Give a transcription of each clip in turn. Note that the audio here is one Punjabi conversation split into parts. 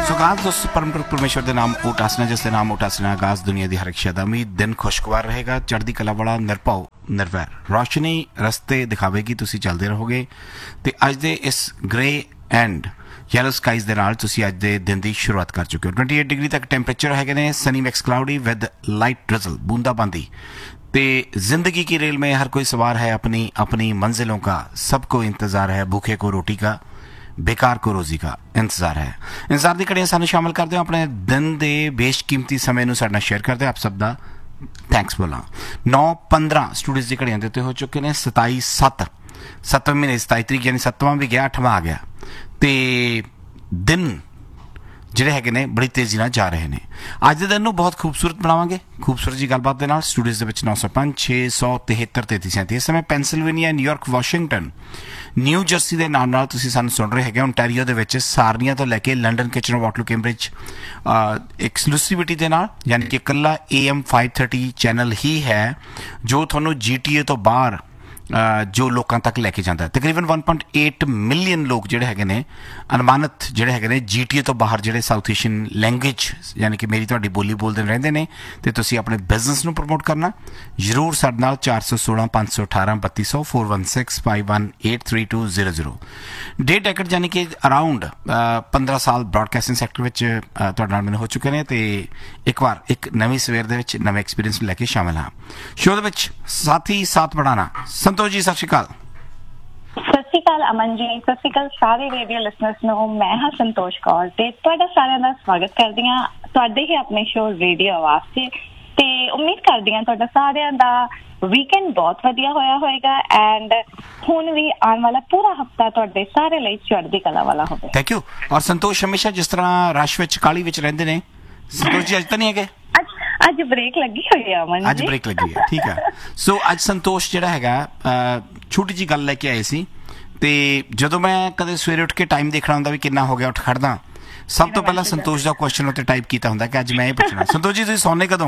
सुगात दोस्त परम परमेश्वर के नाम उटासना जिसके नाम उटासना आगाज दुनिया की हर एक शैदा उम्मीद दिन खुशगवार रहेगा चढ़ती कला वाला निरभाव निर्वैर रोशनी रस्ते दिखावेगी तुसी चलते रहोगे तो अज दे इस ग्रे एंड येलो स्काइज के नाल तुसी अज दे दिन की शुरुआत कर चुके हो 28 डिग्री तक टैंपरेचर है Sunny mix cloudy with light drizzle बूंदाबांदी ते जिंदगी की रेल में हर कोई सवार है अपनी अपनी मंजिलों का सबको इंतजार है भूखे को रोटी का बेकार को रोजी का इंतजार है इंतजार की घड़ियां सानू शामिल करते हो अपने दिन के बेशकीमती समय नूं साडे नाल शेयर करते हो आप सब दा थैंक्स बोला 9:15 स्टूडियोज की घड़ियां देते हो चुके हैं 27/7 7वें महीने 27 तरीक यानी 7वां भी गया 8वां आ गया तो दिन ਜਿਹੜੇ ਹੈਗੇ ਨੇ ਬੜੀ ਤੇਜ਼ੀ ਨਾਲ ਜਾ ਰਹੇ ਨੇ ਅੱਜ ਦੇ ਦਿਨ ਨੂੰ ਬਹੁਤ ਖੂਬਸੂਰਤ ਬਣਾਵਾਂਗੇ ਖੂਬਸੂਰਤ ਜੀ ਗੱਲਬਾਤ ਦੇ ਨਾਲ ਸਟੂਡੀਓਜ਼ ਦੇ ਵਿੱਚ 905 673 3337 ਇਸ ਸਮੇਂ Pennsylvania New York Washington new jersey ਦੇ ਨਾਲ ਨਾਲ ਤੁਸੀਂ ਸਾਨੂੰ ਸੁਣ ਰਹੇ ਹੈਗੇ ਓਨਟਾਰੀਓ ਦੇ ਵਿੱਚ ਸਾਰਨੀਆ ਤੋਂ ਲੈ ਕੇ ਲੰਡਨ ਕਿਚਨਰ ਵਾਟਰਲੂ ਕੈਂਬਰਿਜ ਐਕਸਕਲੂਸਿਵਿਟੀ ਦੇ ਨਾਲ ਯਾਨੀ ਕਿ ਇਕੱਲਾ AM 530 ਚੈਨਲ ਹੀ ਹੈ ਜੋ ਤੁਹਾਨੂੰ GTA ਤੋਂ ਬਾਹਰ जो लोगों तक लैके जाता है तकरीबन 1.8 मिलियन लोग जोड़े है अनमानत जोड़े है GTA तो बाहर जोड़े साउथ एशियन लैंग्वेज यानी कि मेरी थोड़ी बोली बोलते रहते हैं तो तुसी अपने बिजनेस नूं प्रमोट करना जरूर साडे नाल 416 518 3200 416 518 3200 डे टैकट यानी कि अराउंड 15 साल ब्रॉडकास्टिंग सैक्टर में तुहाडे नाल मैनूं हो चुके हैं तो एक बार एक नवीं सवेर दे विच नवें एक्सपीरियंस लैके शामिल हाँ शो दे विच साथी साथ बढ़ाना संतोष जी सत श्री अकाल सत श्री अकाल अमन जी सत श्री अकाल सारे रेडियो लिसनर्स ਨੂੰ मैं हाँ संतोष कौर ਤੇ ਤੁਹਾਡਾ ਸਾਰਿਆਂ ਦਾ ਸਵਾਗਤ ਕਰਦੀ ਹਾਂ ਤੁਹਾਡੇ ਹੀ ਆਪਣੇ ਸ਼ੋ ਰੇਡੀਓ ਆਵਾਜ਼ 'ਚ ਤੇ ਉਮੀਦ ਕਰਦੀ ਹਾਂ ਤੁਹਾਡਾ ਸਾਰਿਆਂ ਦਾ ਵੀਕਐਂਡ ਬਹੁਤ ਵਧੀਆ ਹੋਇਆ ਹੋਵੇਗਾ ਐਂਡ ਹੁਣ ਵੀ ਆਉਣ ਵਾਲਾ ਪੂਰਾ ਹਫਤਾ ਤੁਹਾਡੇ ਸਾਰੇ ਲਈ ਚੜ੍ਹਦੀ ਕਲਾ ਵਾਲਾ ਹੋਵੇ ਥੈਂਕ ਯੂ ਔਰ ਸੰਤੋਸ਼ ਹਮੇਸ਼ਾ ਜਿਸ ਤਰ੍ਹਾਂ ਰਸ਼ ਵਿੱਚ ਕਾਲੀ ਵਿੱਚ ਰਹਿੰਦੇ ਨੇ ਸੰਤੋਸ਼ ਜੀ ਅੱਜ ਤਾਂ ਨਹੀਂ ਹੈਗੇ ਅੱਜ ਬ੍ਰੇਕ ਲੱਗੀ ਹੋਈ ਆ ਅਮਨ ਜੀ ਅੱਜ ਬ੍ਰੇਕ ਲੱਗੀ ਹੈ ਠੀਕ ਹੈ ਸੋ ਅੱਜ ਸੰਤੋਸ਼ ਜਿਹੜਾ ਹੈਗਾ ਛੋਟੀ ਜੀ ਗੱਲ ਲੈ ਕੇ ਆਏ ਸੀ ਤੇ ਜਦੋਂ ਮੈਂ ਕਦੇ ਸਵੇਰੇ ਉੱਠ ਕੇ ਟਾਈਮ ਦੇਖਣਾ ਹੁੰਦਾ ਵੀ ਕਿੰਨਾ ਹੋ ਗਿਆ ਉੱਠ ਖੜਦਾ ਸਭ ਤੋਂ ਪਹਿਲਾਂ ਸੰਤੋਸ਼ ਦਾ ਕੁਐਸਚਨ ਉੱਤੇ ਟਾਈਪ ਕੀਤਾ ਹੁੰਦਾ ਕਿ ਅੱਜ ਮੈਂ ਇਹ ਪੁੱਛਣਾ ਸੰਤੋਸ਼ ਜੀ ਤੁਸੀਂ ਸੌਂਦੇ ਕਦੋਂ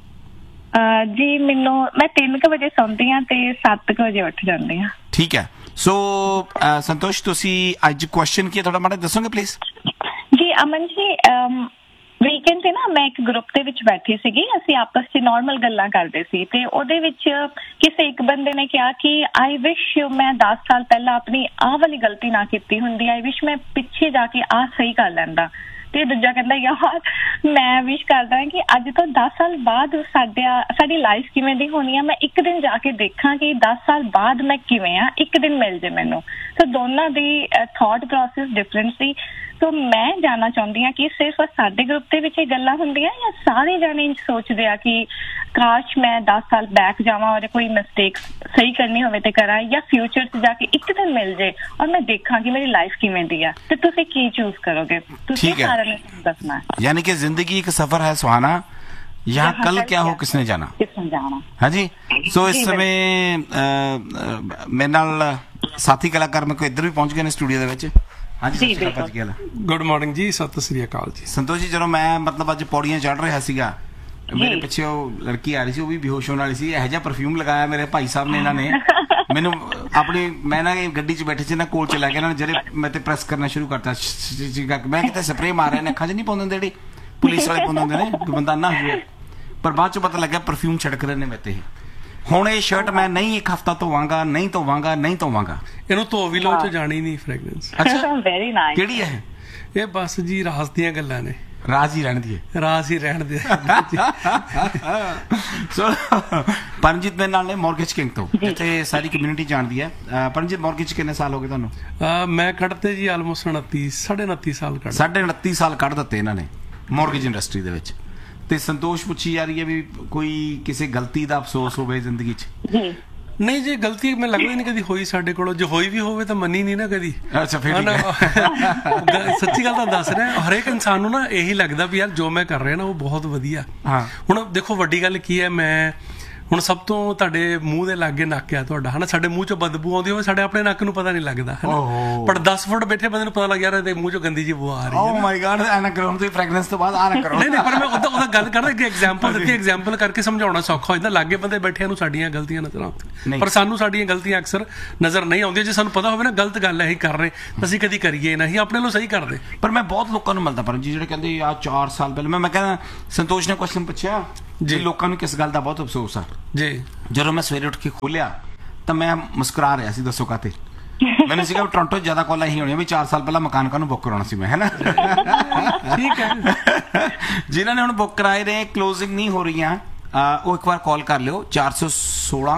ਜੀ ਮੈਨੂੰ ਮੈਂ 3 ਵਜੇ ਸੌਂਦੀ ਹਾਂ ਤੇ 7 ਵਜੇ ਉੱਠ ਜਾਂਦੀ ਹਾਂ ਠੀਕ ਹੈ ਸੋ ਸੰਤੋਸ਼ ਤੁਸੀਂ ਅੱਜ ਕੁਐਸਚਨ ਕੀ ਥੋੜਾ ਮਾੜਾ ਦੱਸੋਗੇ ਪਲੀਜ਼ ਜੀ ਅਮਨ ਜੀ ਵੀਕਐਂਡ ਤੇ ਨਾ ਮੈਂ ਇੱਕ ਗਰੁੱਪ ਦੇ ਵਿੱਚ ਬੈਠੀ ਸੀਗੀ ਅਸੀਂ ਆਪਸ 'ਚ ਨਾਰਮਲ ਗੱਲਾਂ ਕਰਦੇ ਸੀ ਤੇ ਉਹਦੇ ਵਿੱਚ ਕਿਸੇ ਇੱਕ ਬੰਦੇ ਨੇ ਕਿਹਾ ਕਿ ਆਈ ਵਿਸ਼ ਮੈਂ 10 ਸਾਲ ਪਹਿਲਾਂ ਆਪਣੀ ਆਹ ਵਾਲੀ ਗਲਤੀ ਨਾ ਕੀਤੀ ਹੁੰਦੀ ਆਈ ਵਿਸ਼ ਮੈਂ ਪਿੱਛੇ ਜਾ ਕੇ ਆਹ ਸਹੀ ਕਰ ਲੈਂਦਾ ਤੇ ਦੂਜਾ ਕਹਿੰਦਾ ਯਾਰ ਮੈਂ ਵਿਸ਼ ਕਰਦਾ ਕਿ ਅੱਜ ਤੋਂ 10 ਸਾਲ ਬਾਅਦ ਸਾਡੀ ਲਾਈਫ ਕਿਵੇਂ ਦੀ ਹੋਣੀ ਆ ਮੈਂ ਇੱਕ ਦਿਨ ਜਾ ਕੇ ਦੇਖਾਂ ਕਿ 10 ਸਾਲ ਬਾਅਦ ਮੈਂ ਕਿਵੇਂ ਆ ਇੱਕ ਦਿਨ ਮਿਲ ਜੇ ਮੈਨੂੰ ਤਾਂ ਦੋਨਾਂ ਦੀ ਥਾਟ ਪ੍ਰੋਸੈਸ ਡਿਫਰੈਂਟ ਸੀ तो मैं जानना चाहती हाँ कि सिर्फ साडे ग्रुप के विच गल्लां हुंदियां या सारे जाने सोचते हैं कि काश मैं 10 साल बैक जावां और कोई मिस्टेक सही करनी होवे ते करा या फ्यूचर च जाके एक दिन मिल जाए और मैं देखा कि मेरी लाइफ किवें दी है ते तुसीं की चूज करोगे तुसीं सारे ने दसना यानी कि जिंदगी एक सफर है सुहाना यहाँ कल क्या हो किसने जाना हाँ जी सो इस समय मेरे नाल साथी कलाकार मेरे को इधर भी पहुंच गए स्टूडियो दे विच गुड मॉर्निंग जी सत श्री अकाल जी संतोष जी जो मैं मतलब अज पौड़ियां चढ़ रहा सीगा मेरे पिछे लड़की आ रही सी वो भी बेहोश होने वाली सी यह जिहा परफ्यूम लगाया मेरे भाई साहब ने इन्होंने मैनू अपनी मैं ना गड्डी च बैठे से ना कोल चला गया इन्होंने जरे मैं प्रेस करना शुरू करता मैं कितने स्प्रे मार रहे अखा च नहीं पाउंदे जी पुलिस वाले पाउंदे होंदे ने बंदा ना हुए पर बाद चो पता लग्या परफ्यूम छिड़क रहे ने मेरे ਹੁਣ ਇਹ ਸ਼ਰਟ ਮੈਂ ਨਹੀਂ ਇੱਕ ਹਫਤਾ ਧੋਵਾਂਗਾ ਨਹੀਂ ਧੋਵਾਂਗਾ ਇਹਨੂੰ ਧੋ ਵੀ ਲਓ ਤੇ ਜਾਣੀ ਨਹੀਂ ਫ੍ਰੈਗਰੈਂਸ ਅੱਛਾ ਵੈਰੀ ਨਾਈਸ ਕਿਹੜੀ ਹੈ ਇਹ ਬਸ ਜੀ ਰਾਜ਼ ਦੀਆਂ ਗੱਲਾਂ ਨੇ ਰਾਜ਼ ਹੀ ਰਹਿਣ ਦੇ ਸੋ ਪਰਮਜੀਤ ਮੇਰੇ ਨਾਲ ਨੇ ਮੌਰਗੇਜ ਕਿੰਗ ਤੋਂ ਜਿੱਥੇ ਸਾਰੀ ਕਮਿਊਨਿਟੀ ਜਾਣਦੀ ਹੈ ਪਰਮਜੀਤ ਮੌਰਗੇਜ ਕਿੰਨੇ ਸਾਲ ਹੋ ਗਏ ਤੁਹਾਨੂੰ ਮੈਂ ਕੱਢਤੇ ਜੀ ਆਲਮੋਸਟ 29 ਸਾਲ ਕੱਢ 29 ਸਾਲ ਕੱਢ ਦਿੱਤੇ ਇਹਨਾਂ ਨੇ ਮੌਰਗੇਜ ਇੰਡਸਟਰੀ ਦੇ ਵਿੱਚ ਤੇ ਸੰਤੋਸ਼ ਪੁੱਛੀ ਜਾ ਰਹੀ ਹੈ ਵੀ ਕੋਈ ਕਿਸੇ ਗਲਤੀ ਦਾ ਅਫਸੋਸ ਹੋਵੇ ਜ਼ਿੰਦਗੀ 'ਚ ਨਹੀਂ ਜੀ ਗਲਤੀ ਮੈਨੂੰ ਲੱਗਦਾ ਨਹੀਂ ਕਦੀ ਹੋਈ ਸਾਡੇ ਕੋਲੋਂ ਜੇ ਹੋਈ ਵੀ ਹੋਵੇ ਤਾਂ ਮੰਨੀ ਨਹੀਂ ਨਾ ਕਦੀ ਅੱਛਾ ਫਿਰ ਸੱਚੀ ਗੱਲ ਤਾਂ ਦੱਸ ਰਿਹਾ ਹਰੇਕ ਇਨਸਾਨ ਨੂੰ ਨਾ ਇਹੀ ਲੱਗਦਾ ਵੀ ਯਾਰ ਜੋ ਮੈਂ ਕਰ ਰਿਹਾ ਨਾ ਉਹ ਬਹੁਤ ਵਧੀਆ ਹੁਣ ਦੇਖੋ ਵੱਡੀ ਗੱਲ ਕੀ ਹੈ ਮੈਂ ਹੁਣ ਸਭ ਤੋਂ ਤੁਹਾਡੇ ਮੂੰਹ ਦੇ ਲਾਗੇ ਨੱਕ ਆ ਤੁਹਾਡਾ ਹਨਾ, ਸਾਡੇ ਮੂੰਹ ਚੋਂ ਬਦਬੂ ਆਉਂਦੀ ਹੋਵੇ, ਸਾਡੇ ਆਪਣੇ ਨੱਕ ਨੂੰ ਪਤਾ ਨਹੀਂ ਲੱਗਦਾ ਹਨਾ, ਪਰ 10 ਫੁੱਟ ਬੈਠੇ ਬੰਦੇ ਨੂੰ ਪਤਾ ਲੱਗ ਯਾਰ ਇਹਦੇ ਮੂੰਹ ਚੋਂ ਗੰਦੀ ਜਿਹੀ ਬੂ ਆ ਰਹੀ ਹੈ। ਓ ਮਾਈ ਗॉड, ਐਨਾ ਕਰੋ ਤੁਸੀਂ ਫ੍ਰੈਗਰੈਂਸ ਤੋਂ ਬਾਅਦ ਆ ਨਾ ਕਰੋ। ਨਹੀਂ ਪਰ ਮੈਂ ਉਹਦਾ ਗੱਲ ਕਰਦਾ ਕਿ ਐਗਜ਼ਾਮਪਲ ਦਿੱਤੀ, ਐਗਜ਼ਾਮਪਲ ਕਰਕੇ ਸਮਝਾਉਣਾ ਸੌਖਾ ਹੋ ਜਾਂਦਾ। ਲਾਗੇ ਬੰਦੇ ਬੈਠਿਆਂ ਨੂੰ ਸਾਡੀਆਂ ਗਲਤੀਆਂ ਨਜ਼ਰ ਆਉਂਦੀਆਂ, ਪਰ ਸਾਨੂੰ ਸਾਡੀਆਂ ਗਲਤੀਆਂ ਅਕਸਰ ਨਜ਼ਰ ਨਹੀਂ ਆਉਂਦੀਆਂ। ਜੇ ਸਾਨੂੰ ਪਤਾ ਹੋਵੇ ਨਾ ਗਲਤ ਗੱਲ ਹੈ ਅਸੀਂ ਕਰ ਰਹੇ ਤਾਂ ਅਸੀਂ ਕਦੀ ਕਰੀਏ ਨਾ, ਅਸੀਂ ਆਪਣੇ ਨੂੰ ਸਹੀ ਕਰਦੇ। ਪਰ ਮੈਂ ਬਹੁਤ ਲੋਕਾਂ ਨੂੰ ਮਿਲਦਾ ਪਰ ਜੀ ਜਿਹੜੇ ਕਹਿੰਦੇ ਆ 4 ਸਾਲ ਪਹਿਲਾਂ ਮੈਂ ਕਹਿੰਦਾ, ਸੰਤੋਸ਼ ਨੇ ਕੁਐਸਚਨ ਪੁੱਛਿਆ ਜੀ ਲੋਕਾਂ ਨੂੰ ਕਿਸ ਗੱਲ ਦਾ ਬਹੁਤ ਅਫਸੋਸ ਆ ਜੀ। ਜਦੋਂ ਮੈਂ ਸਵੇਰੇ ਉੱਠ ਕੇ ਖੋਲਿਆ ਤਾਂ ਮੈਂ ਮੁਸਕਰਾ ਰਿਹਾ ਸੀ, ਦੱਸੋ ਕਾਤੇ? ਮੈਨੂੰ ਸੀਗਾ ਟੋਰਾਂਟੋ ਜ਼ਿਆਦਾ ਕਾਲਾਂ ਹੀ ਹੋਣੀਆਂ ਵੀ 4 ਸਾਲ ਪਹਿਲਾਂ ਮਕਾਨ ਕਾਹਨੂੰ ਬੁੱਕ ਕਰਾਉਣਾ ਸੀ ਮੈਂ, ਹੈ ਨਾ। ਠੀਕ ਹੈ, ਜਿਨ੍ਹਾਂ ਨੇ ਹੁਣ ਬੁੱਕ ਕਰਾਏ ਨੇ, ਕਲੋਜ਼ਿੰਗ ਨਹੀਂ ਹੋ ਰਹੀਆਂ, ਉਹ ਇੱਕ ਵਾਰ ਕਾਲ ਕਰ ਲਿਓ 416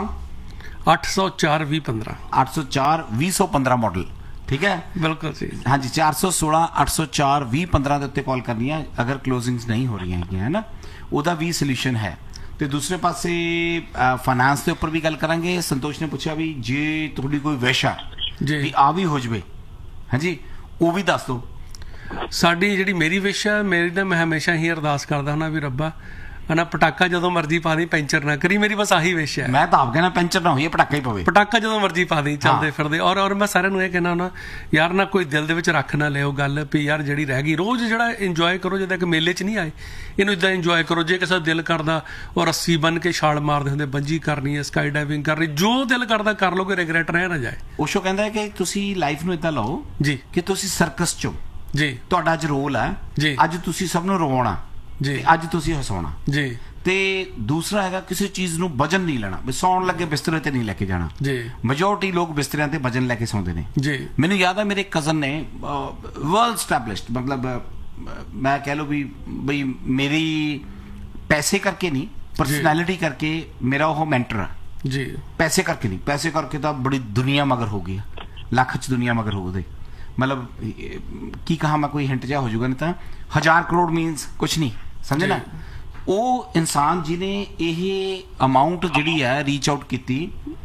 804 2015 804 2015 ਮਾਡਲ, ਠੀਕ ਹੈ ਬਿਲਕੁਲ ਜੀ। ਹਾਂਜੀ 416 804 2015 ਦੇ ਉੱਤੇ ਕਾਲ ਕਰਨੀ ਹੈ ਅਗਰ ਕਲੋਜ਼ਿੰਗਸ ਨਹੀਂ ਹੋ ਰਹੀਆਂ ਹੈਗੀਆਂ, ਹੈ ਨਾ। ਉਹਦਾ ਵੀ ਸੋਲੂਸ਼ਨ ਹੈ। ਤੇ ਦੂਸਰੇ ਪਾਸੇ ਫਾਈਨਾਂਸ ਦੇ ਉੱਪਰ ਵੀ ਗੱਲ ਕਰਾਂਗੇ। ਸੰਤੋਸ਼ ਨੇ ਪੁੱਛਿਆ ਵੀ ਜੇ ਤੁਹਾਡੀ ਕੋਈ ਵਿਸ਼ ਆ ਵੀ ਆ ਵੀ ਹੋ ਜਵੇ, ਹਾਂਜੀ ਉਹ ਵੀ ਦੱਸ ਦਿਓ। ਸਾਡੀ ਜਿਹੜੀ ਮੇਰੀ ਵਿਸ਼ ਹੈ, ਮੇਰੀ ਤਾਂ ਮੈਂ ਹਮੇਸ਼ਾ ਹੀ ਅਰਦਾਸ ਕਰਦਾ ਹਾਂ ਵੀ ਰੱਬਾ ਹਨਾ ਪਟਾਕਾ ਜਦੋਂ ਮਰਜ਼ੀ ਪਾ ਦੀ, ਪੈਂਚਰ ਨਾ ਕਰੀ, ਮੇਰੀ ਬਸ ਆਹੀ ਵਿਸ਼ ਹੈ। ਮੈਂ ਤਾਂ ਆਪ ਕਹਿੰਦਾ ਪੈਂਚਰ ਨਾ ਹੋਈਏ, ਪਟਾਕਾ ਹੀ ਪਵੇ, ਪਟਾਕਾ ਜਦੋਂ ਮਰਜ਼ੀ ਪਾ ਦੀ ਚੱਲਦੇ ਫਿਰਦੇ। ਔਰ ਮੈਂ ਸਾਰਿਆਂ ਨੂੰ ਇਹ ਕਹਿਣਾ ਹੁੰਦਾ ਯਾਰ ਨਾ ਕੋਈ ਦਿਲ ਦੇ ਵਿੱਚ ਰੱਖ ਨਾ ਲਿਓ ਗੱਲ ਵੀ ਯਾਰ ਜਿਹੜੀ ਰਹਿ ਗਈ, ਰੋਜ਼ ਜਿਹੜਾ ਇੰਜੋਏ ਕਰੋ, ਜਿੱਦਾਂ ਕਿ ਮੇਲੇ 'ਚ ਨਹੀਂ ਆਏ, ਇਹਨੂੰ ਇਦਾਂ ਇੰਜੋਏ ਕਰੋ। ਜੇ ਕਿਸੇ ਦਾ ਦਿਲ ਕਰਦਾ ਉਹ ਰੱਸੀ ਬੰਨ ਕੇ ਛਾਲ ਮਾਰਦੇ ਹੁੰਦੇ, ਬੰਜੀ ਕਰਨੀ ਹੈ, ਸਕਾਈ ਡਾਈਵਿੰਗ ਕਰਨੀ, ਜੋ ਦਿਲ ਕਰਦਾ ਕਰ ਲਓ, ਕੋਈ ਰਿਗਰੈਟ ਰਹਿ ਨਾ ਜਾਏ। ਉਸ਼ੋ ਕਹਿੰਦਾ ਕਿ ਤੁਸੀਂ ਲਾਈਫ ਨੂੰ ਇਦਾਂ ਲਓ ਜੀ ਕਿ ਤੁਸੀਂ ਸਰਕਸ 'ਚੋਂ ਜੀ, ਤੁਹਾਡਾ ਅੱਜ ਰੋਲ ਹੈ ਜੀ, ਅੱਜ ਤੁਸੀਂ ਸਭ ਨੂੰ ਰਵਾਉਣਾ ਜੀ, ਅੱਜ ਤੁਸੀਂ ਹਸਾਉਣਾ ਜੀ। ਤੇ ਦੂਸਰਾ ਹੈਗਾ ਕਿਸੇ ਚੀਜ਼ ਨੂੰ ਵਜਨ ਨਹੀਂ ਲੈਣਾ, ਵੀ ਸੌਣ ਲੱਗੇ ਬਿਸਤਰੇ ਤੇ ਨਹੀਂ ਲੈ ਕੇ ਜਾਣਾ ਜੀ। ਮੈਜੋਰਟੀ ਲੋਕ ਬਿਸਤਰਿਆਂ ਤੇ ਵਜਨ ਲੈ ਕੇ ਸੌਂਦੇ ਨੇ ਜੀ। ਮੈਨੂੰ ਯਾਦ ਹੈ ਮੇਰੇ ਕਜ਼ਨ ਨੇ ਵਰਲਡ ਸਟੈਬਲਿਸ਼ਡ, ਮਤਲਬ ਮੈਂ ਕਹਿ ਲਓ ਵੀ ਬਈ ਮੇਰੀ ਪੈਸੇ ਕਰਕੇ ਨਹੀਂ, ਪਰਸਨੈਲਿਟੀ ਕਰਕੇ ਮੇਰਾ ਉਹ ਮੈਂਟਰ ਆ ਜੀ। ਪੈਸੇ ਕਰਕੇ ਨਹੀਂ, ਪੈਸੇ ਕਰਕੇ ਤਾਂ ਬੜੀ ਦੁਨੀਆ ਮਗਰ ਹੋ ਗਈ, ਲੱਖ 'ਚ ਦੁਨੀਆ ਮਗਰ ਹੋ ਉਹਦੇ, ਮਤਲਬ ਕੀ ਕਹਾਂ ਮੈਂ, ਕੋਈ ਹਿੰਟ ਜਿਹਾ ਹੋ ਜਾਊਗਾ, ਨਹੀਂ ਤਾਂ 1000 ਕਰੋੜ ਮੀਨਸ ਕੁਛ ਨਹੀਂ, ਸਮਝੇ ਨਾ। ਉਹ ਇਨਸਾਨ ਜਿਹਨੇ ਇਹ ਅਮਾਊਂਟ ਜਿਹੜੀ ਹੈ ਰੀਚ ਆਊਟ ਕੀਤੀ,